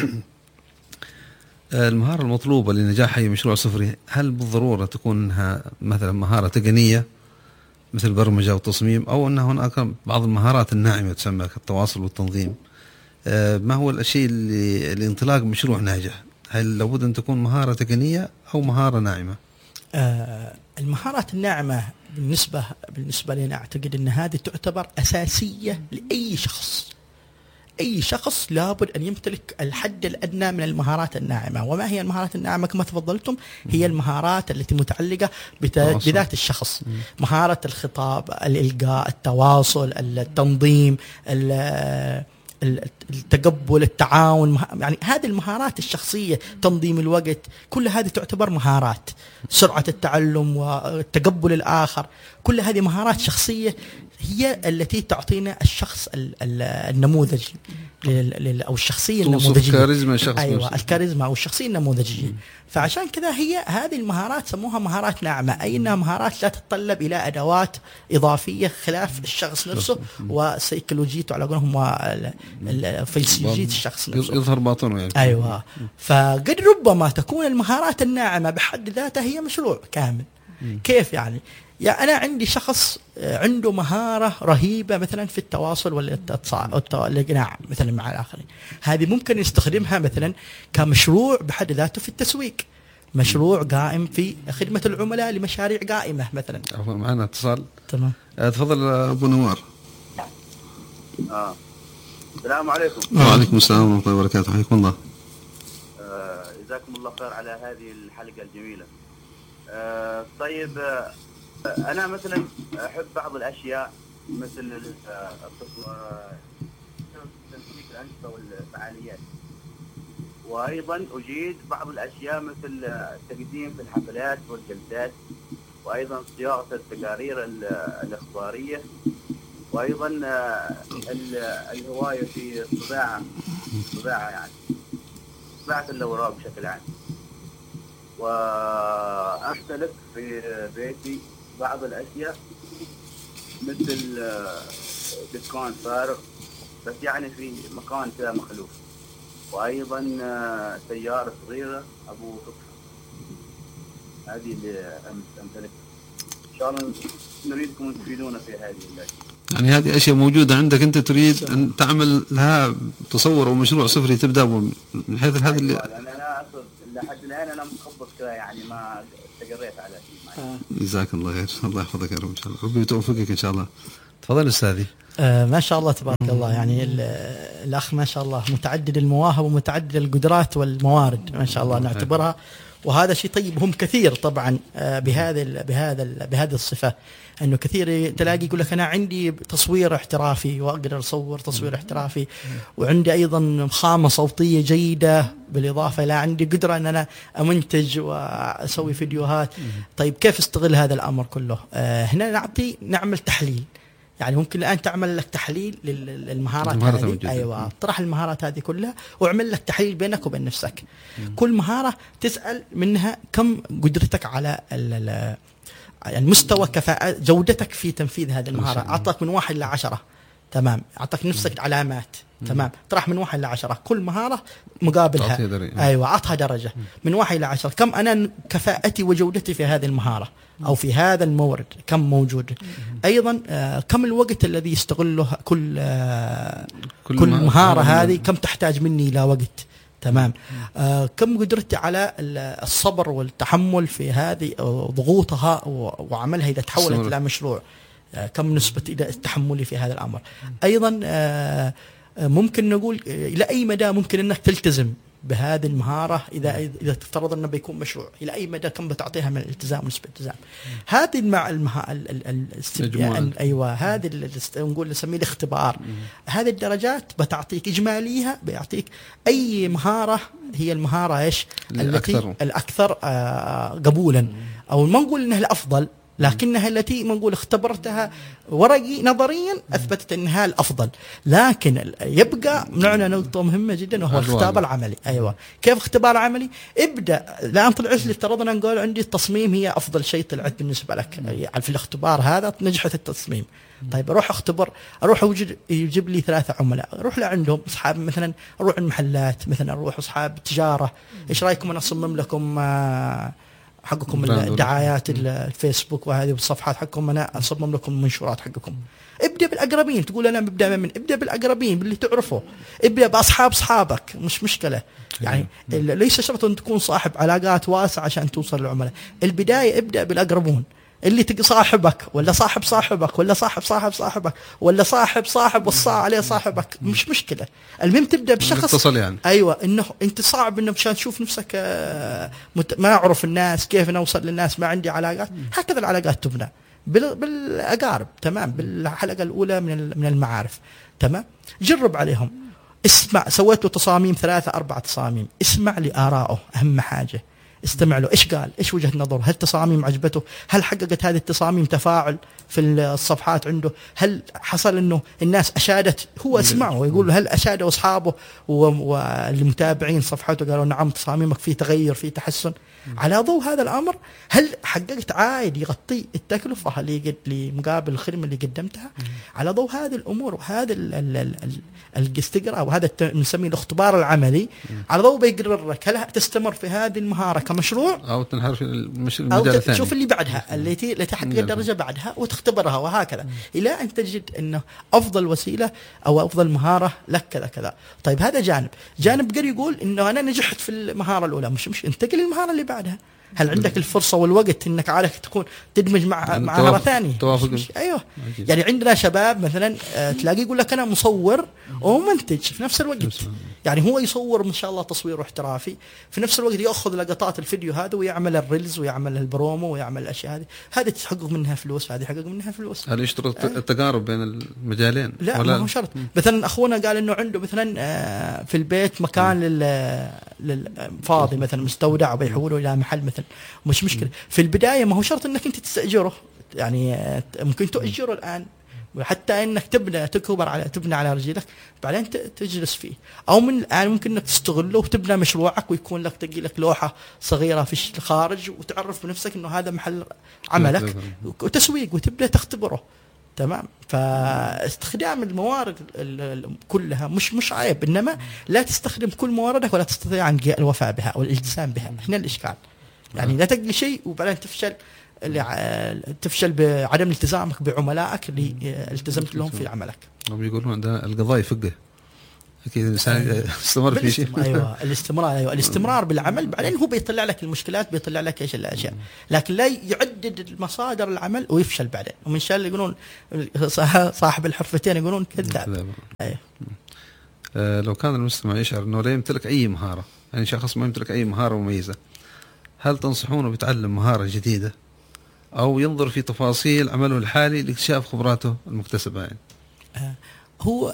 المهارة المطلوبة لنجاح أي مشروع صفري هل بالضرورة تكونها مثلا مهارة تقنية مثل البرمجة والتصميم، أو أن هناك بعض المهارات الناعمة تسمى كالتواصل والتنظيم؟ ما هو الشيء اللي لانطلاق مشروع ناجح؟ هل لابد أن تكون مهارة تقنية أو مهارة ناعمة؟ المهارات الناعمة بالنسبة لي أنا أعتقد أن هذه تعتبر أساسية لأي شخص. أي شخص لابد أن يمتلك الحد الأدنى من المهارات الناعمة. وما هي المهارات الناعمة كما تفضلتم؟ هي المهارات التي متعلقة بذات الشخص. مهارة الخطاب، الإلقاء، التواصل، التنظيم، التقبل، التعاون. يعني هذه المهارات الشخصية، تنظيم الوقت، كل هذه تعتبر مهارات. سرعة التعلم والتقبل الآخر، كل هذه مهارات شخصية هي التي تعطينا الشخص النموذج أو الشخصية النموذجية. أيوة الكاريزما أو الشخصية النموذجية. فعشان كذا هي هذه المهارات سموها مهارات ناعمة، أي أنها مهارات لا تتطلب إلى أدوات إضافية خلاف الشخص نفسه وسيكولوجيته على قولهم وفيسيولوجية الشخص نفسه، يظهر باطنه يعني. أيوة. فقد ربما تكون المهارات الناعمة بحد ذاتها هي مشروع كامل. كيف يعني أنا عندي شخص عنده مهارة رهيبة مثلا في التواصل والإقناع مثلا مع الآخرين، هذه ممكن يستخدمها مثلا كمشروع بحد ذاته في التسويق، مشروع قائم في خدمة العملاء لمشاريع قائمة مثلا. معنا اتصال. تمام. تفضل أبو نوار. السلام عليكم. وعليكم السلام ورحمة الله وبركاته. حياكم الله. جزاكم الله خير على هذه الحلقة الجميلة. طيب أنا مثلا أحب بعض الأشياء مثل تنسيق الأنشطة والفعاليات، وأيضا أجيد بعض الأشياء مثل التقديم في الحفلات والجلسات، وأيضا صياغة التقارير الإخبارية، وأيضا الهواية في الطباعة يعني طباعة الأوراق بشكل عام. وأمتلك في بيتي بعض الأشياء مثل دكان فارغ بس يعني في مكان كذا مخلوف، وأيضا سيارة صغيرة أبو قطعة. هذه اللي أمتلكها. إن شاء الله نريدكم تفيدونا في هذه الأشياء. يعني هذه أشياء موجودة عندك، أنت تريد أن تعمل لها تصور أو مشروع صفري تبدأ من حيث هذا اللي أنا أقصد لحد الآن أنا مخبط كذا يعني ما استقريت على شيء. جزاك الله خير، الله يحفظك يا رب إن شاء الله، ربي يتوفقك إن شاء الله. تفضل أستاذي. ما شاء الله تبارك الله، يعني الأخ ما شاء الله متعدد المواهب ومتعدد القدرات والموارد ما شاء الله نعتبرها، وهذا شيء طيب. هم كثير طبعا بهذه الصفة، انه كثير تلاقي يقول لك انا عندي تصوير احترافي واقدر اصور تصوير احترافي، وعندي ايضا خامة صوتية جيدة، بالاضافة الى عندي قدرة ان انا امنتج واسوي فيديوهات. طيب كيف استغل هذا الامر كله؟ هنا نعمل تحليل. يعني ممكن الآن تعمل لك تحليل للمهارات هذه. أيوة، طرح المهارات هذه كلها واعمل لك تحليل بينك وبين نفسك. كل مهارة تسأل منها كم قدرتك على المستوى كفاءة جودتك في تنفيذ هذه المهارة. أعطاك من 1 إلى 10، تمام، أعطاك نفسك علامات، تمام، طرح من 1 إلى 10 كل مهارة مقابلها. أيوة، أعطها درجة من 1 إلى 10. كم أنا كفاءتي وجودتي في هذه المهارة أو في هذا المورد، كم موجود. أيضا كم الوقت الذي يستغله كل مهارة هذه، كم تحتاج مني إلى وقت، تمام. كم قدرتي على الصبر والتحمل في هذه ضغوطها وعملها إذا تحولت إلى مشروع، كم نسبة تحملي في هذا الأمر. أيضا ممكن نقول إلى أي مدى ممكن أنك تلتزم بهذه المهارة إذا تفترض أنه بيكون مشروع، إلى أي مدى كم بتعطيها من الالتزام ونسبة الالتزام. هذه مع أيوة، هذه نقول نسميه الاختبار. هذه الدرجات بتعطيك إجماليها، بيعطيك أي مهارة هي المهارة إيش الأكثر قبولا، أو ما نقول إنها الأفضل، لكنها التي نقول اختبرتها ورقي نظريا أثبتت أنها الأفضل. لكن يبقى معنا نقطة مهمة جدا وهو الاختبار العملي. أيوة، كيف اختبار عملي؟ ابدأ الآن طلعت لي، افترضنا نقول عندي التصميم هي أفضل شيء طلعت بالنسبة لك في الاختبار هذا، نجحت التصميم. طيب أروح أختبر، أروح يجيب لي 3 عملاء، أروح لعندهم أصحاب مثلا، أروح المحلات مثلا، أروح أصحاب تجارة، إيش رأيكم أنا أصمم لكم حقكم الدعايات الفيسبوك وهذه والصفحات حقكم، انا اصمم لكم المنشورات حقكم. ابدا بالاقربين، تقول انا ابدا بالاقربين باللي تعرفه، ابدا باصحابك، مش مشكله. يعني ليس شرط ان تكون صاحب علاقات واسعه عشان توصل للعملاء. البدايه ابدا بالاقربون، اللي تلقى صاحبك ولا صاحب صاحبك ولا صاحب صاحبك ولا صاحب وصى عليه صاحبك، مش مشكله. المهم تبدا بشخص يعني. ايوه، انه انت صعب انه مشان تشوف نفسك ما اعرف الناس، كيف نوصل للناس، ما عندي علاقات. هكذا العلاقات تبنى بالاقارب، تمام، بالحلقه الاولى من المعارف، تمام. جرب عليهم، اسمع، سويت له تصاميم 3-4 تصاميم، اسمع لآرائه، اهم حاجه استمع له، ايش قال، ايش وجهة نظره، هل تصاميم عجبته، هل حققت هذه التصاميم تفاعل في الصفحات عنده، هل حصل انه الناس اشادت، هو اسمعه ويقول هل اشادوا اصحابه والمتابعين صفحته قالوا نعم تصاميمك فيه تغير فيه تحسن. على ضوء هذا الامر هل حققت عائد يغطي التكلفه اللي مقابل الخدمه اللي قدمتها؟ على ضوء هذه الامور وهذا الاستقراء وهذا نسميه الاختبار العملي، على ضوء بيقرر لك هل تستمر في هذه المهاره كمشروع او تنحرف في المجال الثاني، تشوف اللي بعدها التي تحقق الدرجه بعدها وتختبرها، وهكذا الى ان تجد انه افضل وسيله او افضل مهاره لك كذا كذا. طيب هذا جانب قد يقول انه انا نجحت في المهاره الاولى، مش انتقل للمهاره اللي بعدها. هل عندك الفرصة والوقت انك عارف تكون تدمج مع مهارة ثانية؟ ايوه عجيب. يعني عندنا شباب مثلا تلاقيه يقول لك انا مصور ومنتج في نفس الوقت. يعني هو يصور ما شاء الله تصوير احترافي، في نفس الوقت ياخذ لقطات الفيديو هذا ويعمل الريلز ويعمل البرومو ويعمل الاشياء هذه تحقق منها فلوس، هذه يحقق منها فلوس. هل يشترط التقارب بين المجالين؟ لا ولا ما هو شرط. مثلا اخونا قال انه عنده مثلا في البيت مكان للفاضي مثلا مستودع وبيحوله الى محل مثلا، مش مشكله. في البدايه ما هو شرط انك انت تستاجره، يعني ممكن تؤجره الان وحتى انك تبني على رجلك بعدين تجلس فيه، او من الان ممكن انك تستغله وتبنى مشروعك ويكون لك تجي لك لوحه صغيره في الخارج وتعرف بنفسك انه هذا محل عملك وتسويق وتبدا تختبره. تمام. فاستخدام الموارد كلها مش عيب، انما لا تستخدم كل مواردك ولا تستطيع عن الوفاء بها او الالتزام بها. هنا الاشكال، يعني لا تقضي شيء وبعدين تفشل بعدم التزامك بعملائك اللي التزمت لهم في عملك. هم يقولون عندنا القضاء يفقه، اكيد الانسان استمر في شيء. ايوه الاستمرار بالعمل، بعدين هو بيطلع لك المشكلات، بيطلع لك ايش الاشياء، لكن لا يعدد مصادر العمل ويفشل بعدين. ومن شاء الله يقولون صاحب الحرفتين يقولون كذاب. ايوه. لو كان المستمع يشعر انه لا يمتلك اي مهاره، يعني شخص ما يمتلك اي مهاره مميزه، هل تنصحونه بيتعلم مهاره جديده او ينظر في تفاصيل عمله الحالي لاكتشاف خبراته المكتسبه؟ يعني هو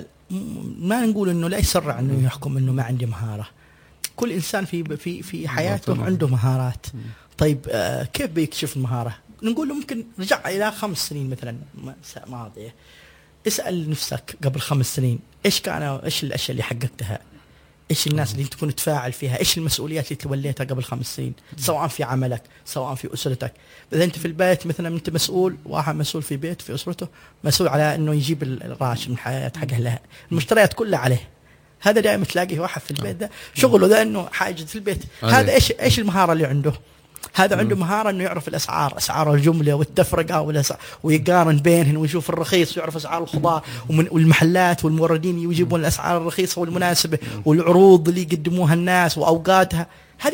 ما نقول انه لا يسرع انه يحكم انه ما عندي مهاره. كل انسان في حياته عنده مهارات. طيب كيف بيكتشف المهاره؟ نقول له ممكن رجع الى 5 سنين مثلا ماضيه، اسال نفسك قبل 5 سنين ايش الاشياء اللي حققتها، ايش الناس اللي انت كنت تفاعل فيها، ايش المسؤوليات اللي توليتها قبل 5 سنين، سواء في عملك سواء في اسرتك. اذا انت في البيت مثلا انت مسؤول، واحد مسؤول في بيت في اسرته مسؤول على انه يجيب الراتب من الحياه حقه لها، المشتريات كلها عليه. هذا دائما تلاقيه واحد في البيت ده شغله ده انه حاجه في البيت. هذا ايش المهاره اللي عنده؟ هذا عنده مهارة انه يعرف اسعار الجملة والتفرقة ويقارن بينهن ويشوف الرخيص ويعرف اسعار الخضار والمحلات والموردين يجيبون الاسعار الرخيصة والمناسبة والعروض اللي يقدموها الناس واوقاتها.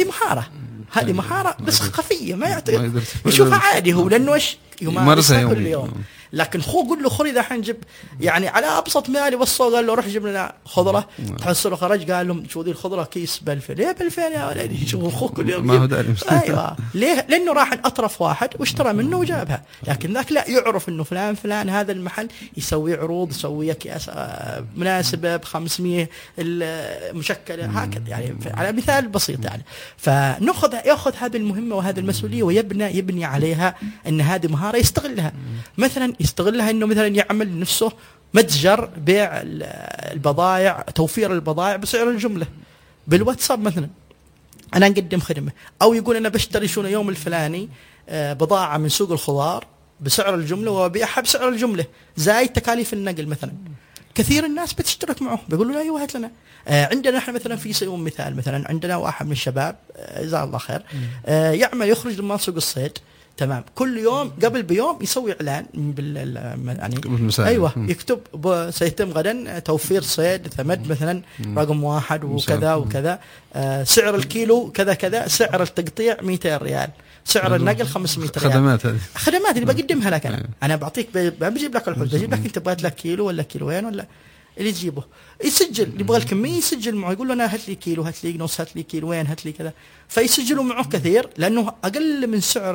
هذه مهارة بس خفية ما يعطي يشوفها عادي هو، لانه ايش يمارسها كل يوم. لكن قل له خذ اذا حنجيب يعني على ابسط مثال يوصله، قال له روح جيب لنا خضره، تحصله خرج قال لهم شو ذي الخضره كيس ب2000. ليه ب2000 يا ولدي؟ شوف اخوك كل يوم ما هو داري. ايوه ليه؟ لانه راح اطرف واحد واشترى منه وجابها، لكن ذاك لا يعرف انه فلان هذا المحل يسوي عروض، يسوي اكياس مناسبه ب500 المشكله هكذا، يعني على مثال بسيط. يعني ياخذ هذه المهمه وهذه المسؤوليه ويبني عليها ان هذه مهاره يستغلها. مثلا يستغلها انه مثلا يعمل نفسه متجر بيع البضائع، توفير البضائع بسعر الجمله بالواتساب مثلا. انا نقدم خدمه، او يقول انا بشتري شنو يوم الفلاني بضاعه من سوق الخضار بسعر الجمله وبيعها بسعر الجمله زائد تكاليف النقل مثلا. كثير الناس بتشترك معه، بيقولوا له ايوه هات لنا. عندنا احنا مثلا في يوم مثال، مثلا عندنا واحد من الشباب جزاه الله خير يخرج لما سوق الصيد. تمام. كل يوم قبل بيوم يسوي اعلان يعني ايوه يكتب سيتم غدا توفير صيد ثمد مثلا رقم 1 وكذا وكذا، سعر الكيلو كذا كذا، سعر التقطيع 200 ريال، سعر النقل 500 ريال. خدمات اللي بقدمها لك انا بعطيك، بجيب لك الحوض، بجيب لك انت تبغى لك كيلو ولا كيلوين ولا اللي تجيبه، يسجل يبغى الكميه يسجل معه، يقول له انا هات لي كيلو، هات لي نص، هات لي كيلوين، هات لي كذا، فيسجلوا معه كثير لانه اقل من سعر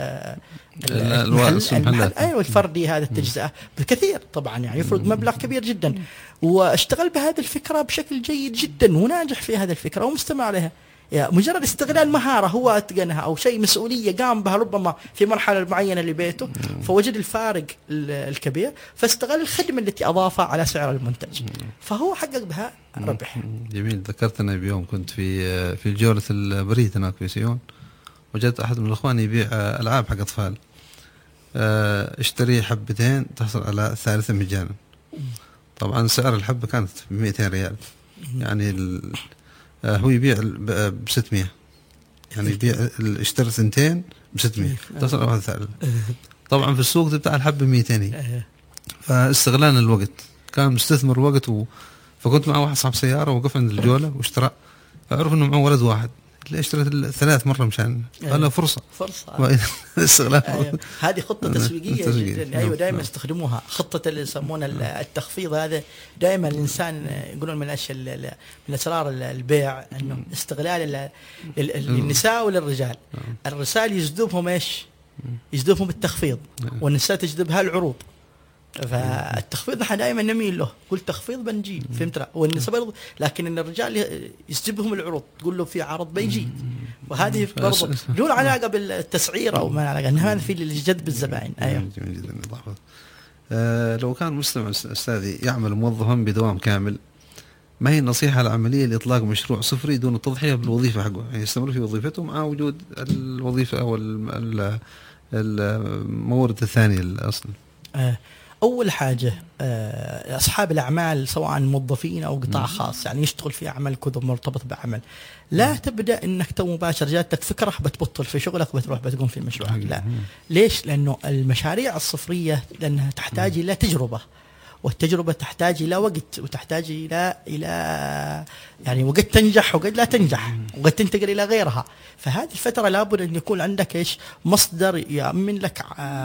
المحل ايوه الفردي هذا التجزئه بكثير طبعا، يعني يفرق مبلغ كبير جدا. واشتغل بهذه الفكره بشكل جيد جدا وناجح في هذه الفكره ومستمر عليها. مجرد استغلال مهارة هو أتقنها أو شيء مسؤولية قام بها ربما في مرحلة معينة لبيته، فوجد الفارق الكبير فاستغل الخدمة التي أضافها على سعر المنتج، فهو حقق بها ربح. جميل. ذكرتنا بيوم كنت في الجولة البريد هناك في سيون، وجدت أحد من الأخوان يبيع ألعاب حق أطفال، اشتري حبتين تحصل على الثالثة مجانا. طبعا سعر الحبة كانت 200 ريال، يعني هو يبيع ب600، يعني يبيع اشترى 2 ب600 تصل على ثالث. طبعا في السوق بتاع الحبة 200. فاستغلال الوقت، كان مستثمر وقت فكنت مع واحد صاحب سيارة وقف عند الجولة واشترى، فعرف انه معه ولد واحد اللي اشتريت الثلاث مرة مشان أنا فرصة استغلال. هذه خطة تسويقية جدا. أيوة دائما يستخدموها، خطة اللي يسمونها التخفيض. هذا دائما الإنسان يقولون من الأشياء من أسرار البيع أنه استغلال للنساء وللرجال. الرجال يجذبهم إيش؟ يجذبهم التخفيض، والنساء تجذبها العروض. فالتخفيض نحن دائما نميل له، قلت تخفيض بنجي، فهمت؟ والنساء برضه، لكن ان الرجال يجذبهم العروض، تقول له في عرض بيجي. وهذه برضه دون علاقه بالتسعير او ما علاقه، انها هذا في جذب الزبائن. ايوه جميل جدا. لو كان مستمع استاذي يعمل موظفا بدوام كامل، ما هي النصيحه العمليه لاطلاق مشروع صفري دون التضحيه بالوظيفه حقه، يعني يستمر في وظيفته مع وجود الوظيفه او المورد الثاني الاصلي؟ أول حاجة أصحاب الأعمال سواء موظفين أو قطاع خاص، يعني يشتغل في عمل كذا مرتبط بعمل، لا تبدأ إنك تو مباشر جاتك فكرة بتبطل في شغلك بتروح بتقوم في مشروعك. لا. ليش؟ لأنه المشاريع الصفرية لأنها تحتاج إلى تجربة، والتجربة تحتاج إلى وقت، وتحتاج إلى يعني وقت تنجح وقت لا تنجح وقت تنتقل إلى غيرها. فهذه الفترة لابد أن يكون عندك إيش؟ مصدر يأمن لك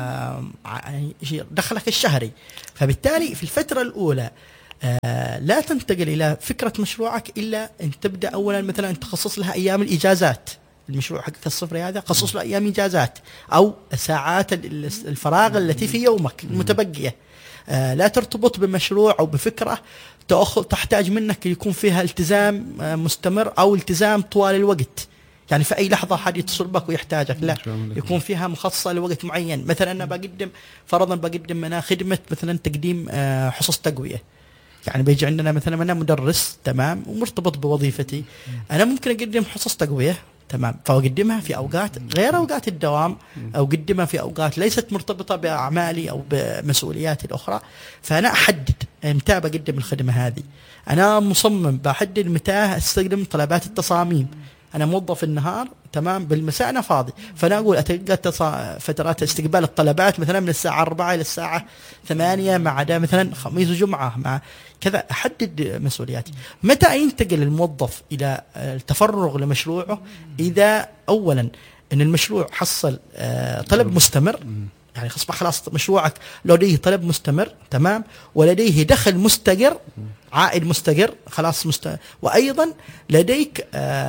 دخلك الشهري. فبالتالي في الفترة الأولى لا تنتقل إلى فكرة مشروعك إلا أن تبدأ أولا مثلا أن تخصص لها أيام الإجازات. المشروع حقك الصفري هذا خصص له أيام إجازات أو ساعات الفراغ التي في يومك المتبقية. لا ترتبط بمشروع أو بفكرة تحتاج منك يكون فيها التزام مستمر أو التزام طوال الوقت، يعني في أي لحظة حد يتصل بك ويحتاجك. لا، يكون فيها مخصصة لوقت معين. مثلا أنا بقدم أنا خدمة مثلا تقديم حصص تقوية، يعني بيجي عندنا مثلا أنا مدرس تمام ومرتبط بوظيفتي، أنا ممكن أقدم حصص تقوية تمام، فأقدمها في أوقات غير أوقات الدوام، أو أقدمها في أوقات ليست مرتبطة بأعمالي أو بمسؤولياتي الأخرى. فأنا أحدد متى بقدم الخدمة هذه. أنا مصمم بحدد متى أستخدم طلبات التصاميم. أنا موظف النهار تمام، بالمساء أنا فاضي، فأنا أقول أتلقى فترات استقبال الطلبات مثلا من الساعة 4 إلى الساعة 8 ما عدا مثلا خميس وجمعة مع كذا. أحدد مسؤولياتي. متى ينتقل الموظف إلى التفرغ لمشروعه؟ إذا أولا أن المشروع حصل طلب مستمر، يعني خلاص مشروعك لديه طلب مستمر تمام، ولديه دخل مستقر، عائد مستقر خلاص وأيضا لديك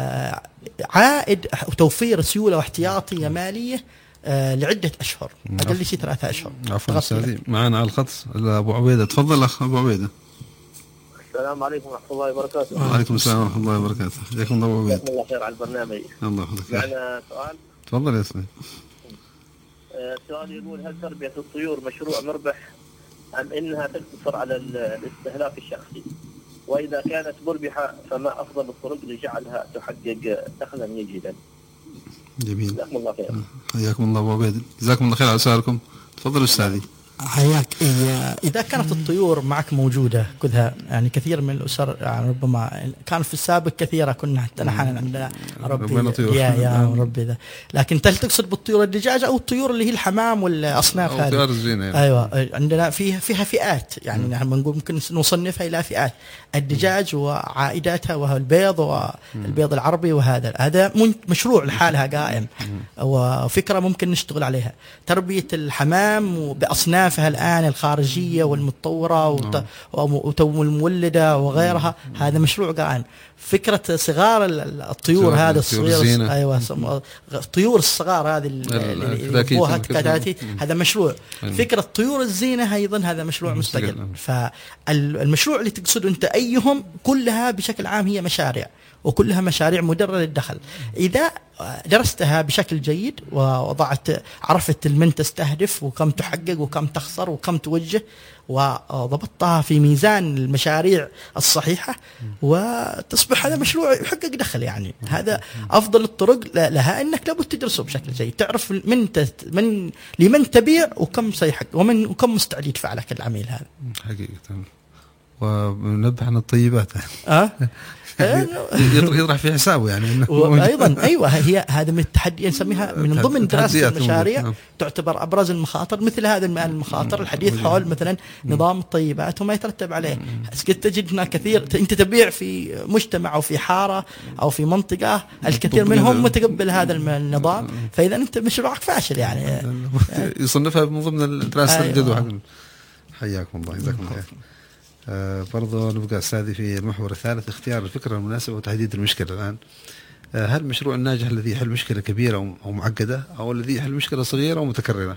عائد وتوفير سيولة واحتياطية مالية لعدة أشهر، أقل شيء 3 أشهر. عفوا أستاذي، معنا على الخط أبو عبيدة. تفضل أخ أبو عبيدة. السلام عليكم ورحمة الله وبركاته. وعليكم السلام ورحمة الله وبركاته. جزاكم الله عبيدة. جزاكم الله خير على البرنامج. الله يحفظك. معنا سؤال. تفضل يا سيدي. السؤال يقول: هل تربية الطيور مشروع مربح أم إنها تقتصر على الاستهلاك الشخصي؟ وإذا كانت مربحة فما أفضل الطرق لجعلها تحقق دخلا جيدا؟ جميل. جزاكم الله خير. حياكم الله أبو عبيد، جزاكم الله خير على سؤالكم. تفضل أستاذي. حياك. إذا كانت الطيور معك موجودة كلها، يعني كثير من الأسر يعني ربما كان في السابق كثيرة كنا حتى نحن عندنا ربي يا ربي ذا، لكن هل تقصد بالطيور الدجاجة أو الطيور اللي هي الحمام والأصناف هذه؟ يعني. أيوة، عندنا فيها فئات، يعني نحن بنقول ممكن نصنفها إلى فئات. الدجاج وعائداتها وهو البيض والبيض العربي، هذا مشروع لحالها قائم، وفكرة ممكن نشتغل عليها. تربية الحمام بأصنافها الآن الخارجية والمتطورة والمولدة وغيرها، هذا مشروع قائم. فكرة صغار الطيور هذا الصغير، أيوة، طيور الصغار هذه اللي هذا مشروع. فكرة طيور الزينة أيضا هذا مشروع مستقل. فالمشروع اللي تقصده أنت أيهم كلها بشكل عام هي مشاريع، وكلها مشاريع مدرة للدخل. إذا درستها بشكل جيد عرفت من تستهدف وكم تحقق وكم تخسر وكم توجه، وضبطتها في ميزان المشاريع الصحيحة، وتصبح هذا مشروع يحقق دخل. يعني هذا أفضل الطرق لها، أنك لابد تدرسه بشكل جيد، تعرف لمن تبيع وكم سيحقق وكم مستعد يدفع لك العميل هذا. حقيقة وننبه عن الطيبات. يطرح في حسابه يعني. وايضا ايوه، هي هذا من التحدي نسميها من ضمن دراسه المشاريع، تعتبر ابرز المخاطر مثل هذا المخاطر الحديث حول مثلا نظام الطيبات وما يترتب عليه. تجد هناك كثير، انت تبيع في مجتمع او في حاره او في منطقه الكثير منهم متقبل هذا النظام، فاذا انت مشروعك فاشل يعني. يصنفها من ضمن الدراسه الجدوى. حياكم الله، جزاكم الله خير. برضو نبقى أستاذي في المحور الثالث، اختيار الفكرة المناسبة وتحديد المشكلة. الآن هل المشروع الناجح الذي يحل مشكلة كبيرة أو معقدة، أو الذي يحل مشكلة صغيرة ومتكررة؟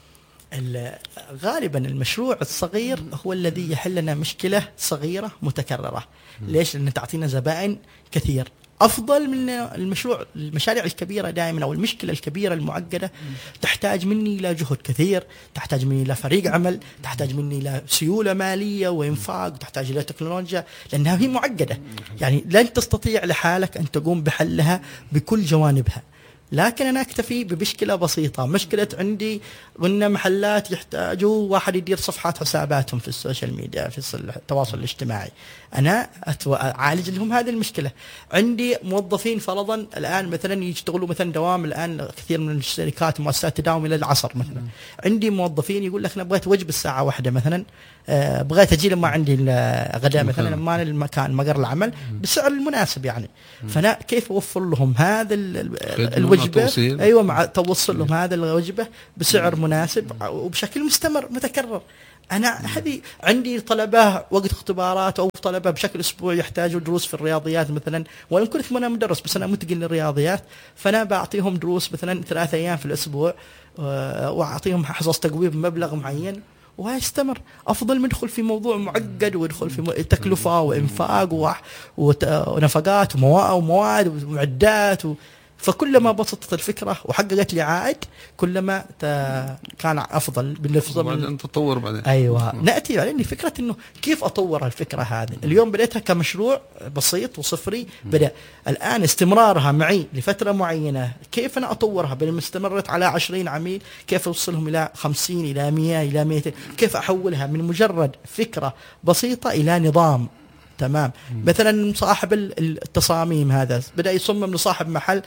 غالبا المشروع الصغير هو الذي يحل لنا مشكلة صغيرة متكررة. ليش؟ لأنه تعطينا زبائن كثير، أفضل من المشاريع الكبيرة دائما، أو المشكلة الكبيرة المعقدة تحتاج مني إلى جهد كثير، تحتاج مني إلى فريق عمل، تحتاج مني إلى سيولة مالية وإنفاق، تحتاج إلى تكنولوجيا، لأنها هي معقدة يعني لن تستطيع لحالك أن تقوم بحلها بكل جوانبها. لكن أنا أكتفي بمشكلة بسيطة، مشكلة عندي قلنا محلات يحتاجوا واحد يدير صفحات حساباتهم في السوشيال ميديا في التواصل الاجتماعي، أنا أعالج لهم هذه المشكلة. عندي موظفين فرضا الآن مثلا يشتغلوا مثلا دوام، الآن كثير من الشركات مؤسسات تداوم إلى العصر مثلا، عندي موظفين يقول لك أنا بغيت وجبة الساعة 1 مثلا، بغيت أجي لما عندي الغداء مثلا لما المكان مقر العمل بالسعر المناسب يعني، فأنا كيف أوفر لهم هذا الوجبة؟ أيوة، مع توصل لهم هذا الوجبة بسعر مناسب وبشكل مستمر متكرر. أنا هذه عندي طلبة وقت اختبارات أو طلبة بشكل أسبوعي يحتاجوا دروس في الرياضيات مثلا، وإن كنت أنا مدرس بس أنا متقن للرياضيات، فأنا بعطيهم دروس مثلا 3 أيام في الأسبوع، وأعطيهم حصص تقويم بمبلغ معين ويستمر. أفضل من يدخل في موضوع معقد ويدخل في تكلفة وإنفاق ونفقات ومواد ومعدات فكلما بسطت الفكرة وحققت لي عائد كلما كان أفضل بالنفس بعدين تطور بعدين. أيوة، نأتي على فكرة إنه كيف أطور الفكرة هذه. اليوم بدأتها كمشروع بسيط وصفري، بدأ الآن استمرارها معي لفترة معينة، كيف أنا أطورها بل استمرت على 20 عميل، كيف أوصلهم إلى 50 إلى 100 إلى 200، كيف أحولها من مجرد فكرة بسيطة إلى نظام. تمام. مثلا صاحب التصاميم هذا بدأ يصمم لصاحب محل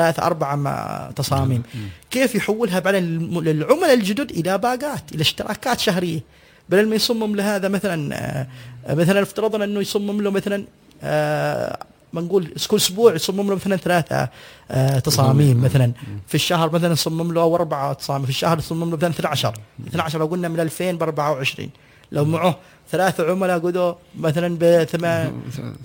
3-4 تصاميم، كيف يحولها بعدين للعملاء الجدد إلى باقات، إلى اشتراكات شهرية، بدل ما يصمم لهذا مثلا افترضنا أنه يصمم له مثلا بنقول كل أسبوع يصمم له مثلا 3 تصاميم مثلا في الشهر، مثلا يصمم له 4 تصاميم في الشهر، يصمم له مثلا 12 لو قلنا من 2000 ب24، لو معه 3 عملاء قدوا مثلا تمام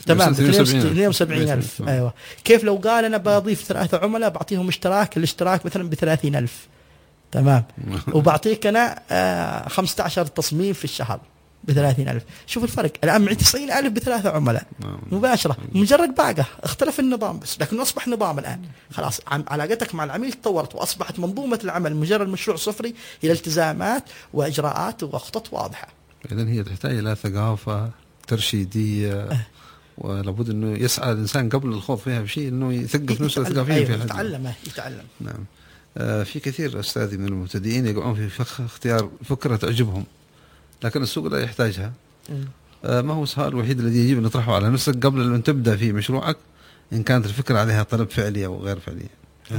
72,000. أيوة، كيف لو قال أنا بضيف 3 عملاء بعطيهم الاشتراك مثلا ب30,000، تمام، وبعطيك أنا 15 تصميم في الشهر ب30,000. شوف الفرق الآن معي 90,000 ب3 عملاء مباشرة، مجرد باقة، اختلف النظام بس لكن أصبح نظام الآن. خلاص علاقتك مع العميل تطورت وأصبحت منظومة العمل مجرد مشروع صفري إلى التزامات وإجراءات وخطط واضحة. إذن هي تحتاج إلى ثقافة ترشيدية، ولابد إنه يسعى الإنسان قبل الخوض فيها بشيء إنه يثقف نفسه ثقافيا. أيوة، فيها يتعلم. نعم. في كثير أستاذي من المبتدئين يقعون في اختيار فكرة تعجبهم لكن السوق لا يحتاجها. ما هو السؤال الوحيد الذي يجب أن نطرحه على نفسك قبل أن تبدأ في مشروعك إن كانت الفكرة عليها طلب فعلي أو غير فعلي؟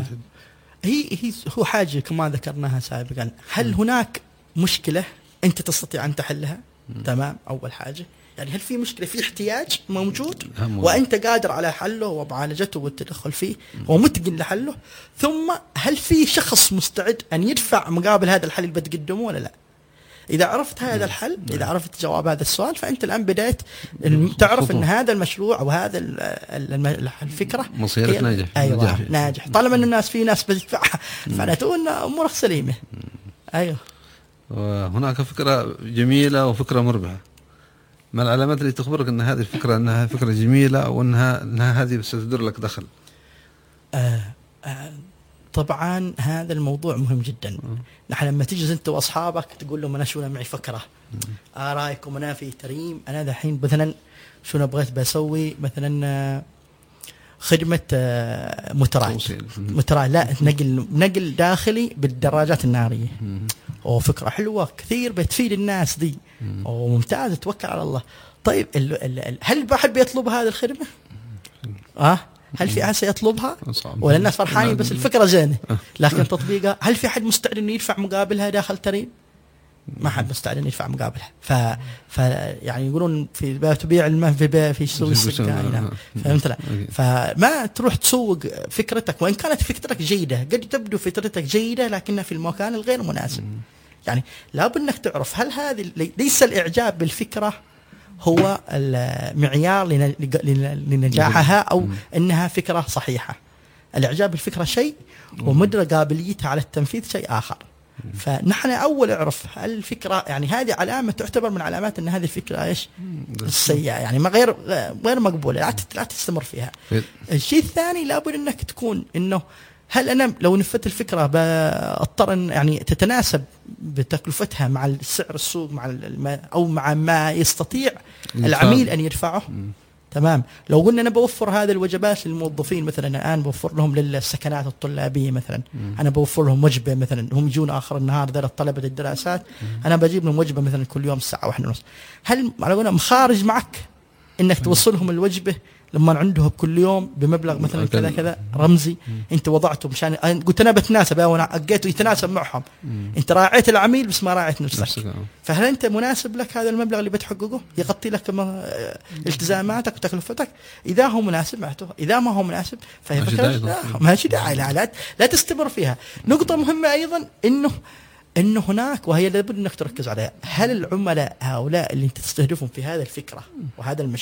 هو حاجة كما ذكرناها سابقا، هل هناك مشكلة أنت تستطيع أن تحلها؟ تمام، أول حاجة يعني هل في مشكلة، في احتياج موجود وأنت قادر على حله ومعالجته والتدخل فيه ومتقن لحله، ثم هل في شخص مستعد أن يدفع مقابل هذا الحل اللي بتقدمه ولا لا؟ إذا عرفت هذا الحل، إذا عرفت جواب هذا السؤال، فأنت الآن بدأت تعرف أن هذا المشروع أو هذا الفكرة مصيرك ناجح. أيوة، ناجح طالما أن الناس في ناس بتدفعها فنتقول أن أمورك سليمة. أيوة. وهناك فكرة جميلة وفكرة مربحة، ما العلامات اللي تخبرك أن هذه الفكرة أنها فكرة جميلة أو أنها هذه ستدر لك دخل؟ طبعا هذا الموضوع مهم جدا. نحن لما تجلس أنت وأصحابك تقول لهم أنا شو معي فكرة، رأيكم أنا في تريم، أنا دحين مثلا شو بغيت بسوي مثلا خدمة مترات لا نقل داخلي بالدراجات النارية، وفكرة حلوة كثير بتفيد الناس دي وممتاز، توكل على الله. طيب هل الواحد بيطلب هذه الخدمة؟ هل في أحد سيطلبها؟ ولا الناس فرحانين بس الفكرة زينة لكن تطبيقها، هل في أحد مستعد إنه يدفع مقابلها داخل ترين؟ ما حد مستعد إنه يدفع مقابلها. يعني يقولون في تبيع الماء في سوق السكاين، فهمت لا؟ فما تروح تسوق فكرتك وإن كانت فكرتك جيدة، قد تبدو فكرتك جيدة لكنها في المكان الغير مناسب. يعني لابد أنك تعرف هل هذه ليس الإعجاب بالفكرة هو المعيار لنجاحها أو أنها فكرة صحيحة. الإعجاب بالفكرة شيء ومدى قابليتها على التنفيذ شيء آخر. فنحن أول اعرف هل الفكرة، يعني هذه علامة تعتبر من علامات أن هذه الفكرة إيش السيئة، يعني ما غير مقبولة، لا تستمر فيها. الشيء الثاني لابد أنك تكون إنه هل أنا لو نفذت الفكرة بأضطر أن يعني تتناسب بتكلفتها مع السعر السوق أو مع ما يستطيع العميل أن يدفعه. تمام. لو قلنا أنا بوفر هذه الوجبات للموظفين مثلا، الآن بوفر لهم للسكنات الطلابية مثلا، أنا بوفر لهم وجبة مثلا، هم يجون آخر النهار ذول طلبة الدراسات، أنا بجيب لهم وجبة مثلا كل يوم الساعة 1:30. هل على قولنا مخارج معك إنك توصلهم الوجبة لما عندهم كل يوم بمبلغ مثلا كذا كذا رمزي انت وضعته مشان قلت انا بتناسب وانا اجيته يتناسب معهم، انت راعيت العميل بس ما راعيت نفسك. فهل انت مناسب لك هذا المبلغ اللي بتحققه يغطي لك التزاماتك وتكلفتك؟ اذا هو مناسب معته، اذا ما هو مناسب فهي فكره ما في داعي لا تستمر فيها. نقطه مهمه ايضا انه هناك، وهي لابد انك تركز عليها، هل العملاء هؤلاء اللي انت تستهدفهم في هذه الفكره وهذا المشروع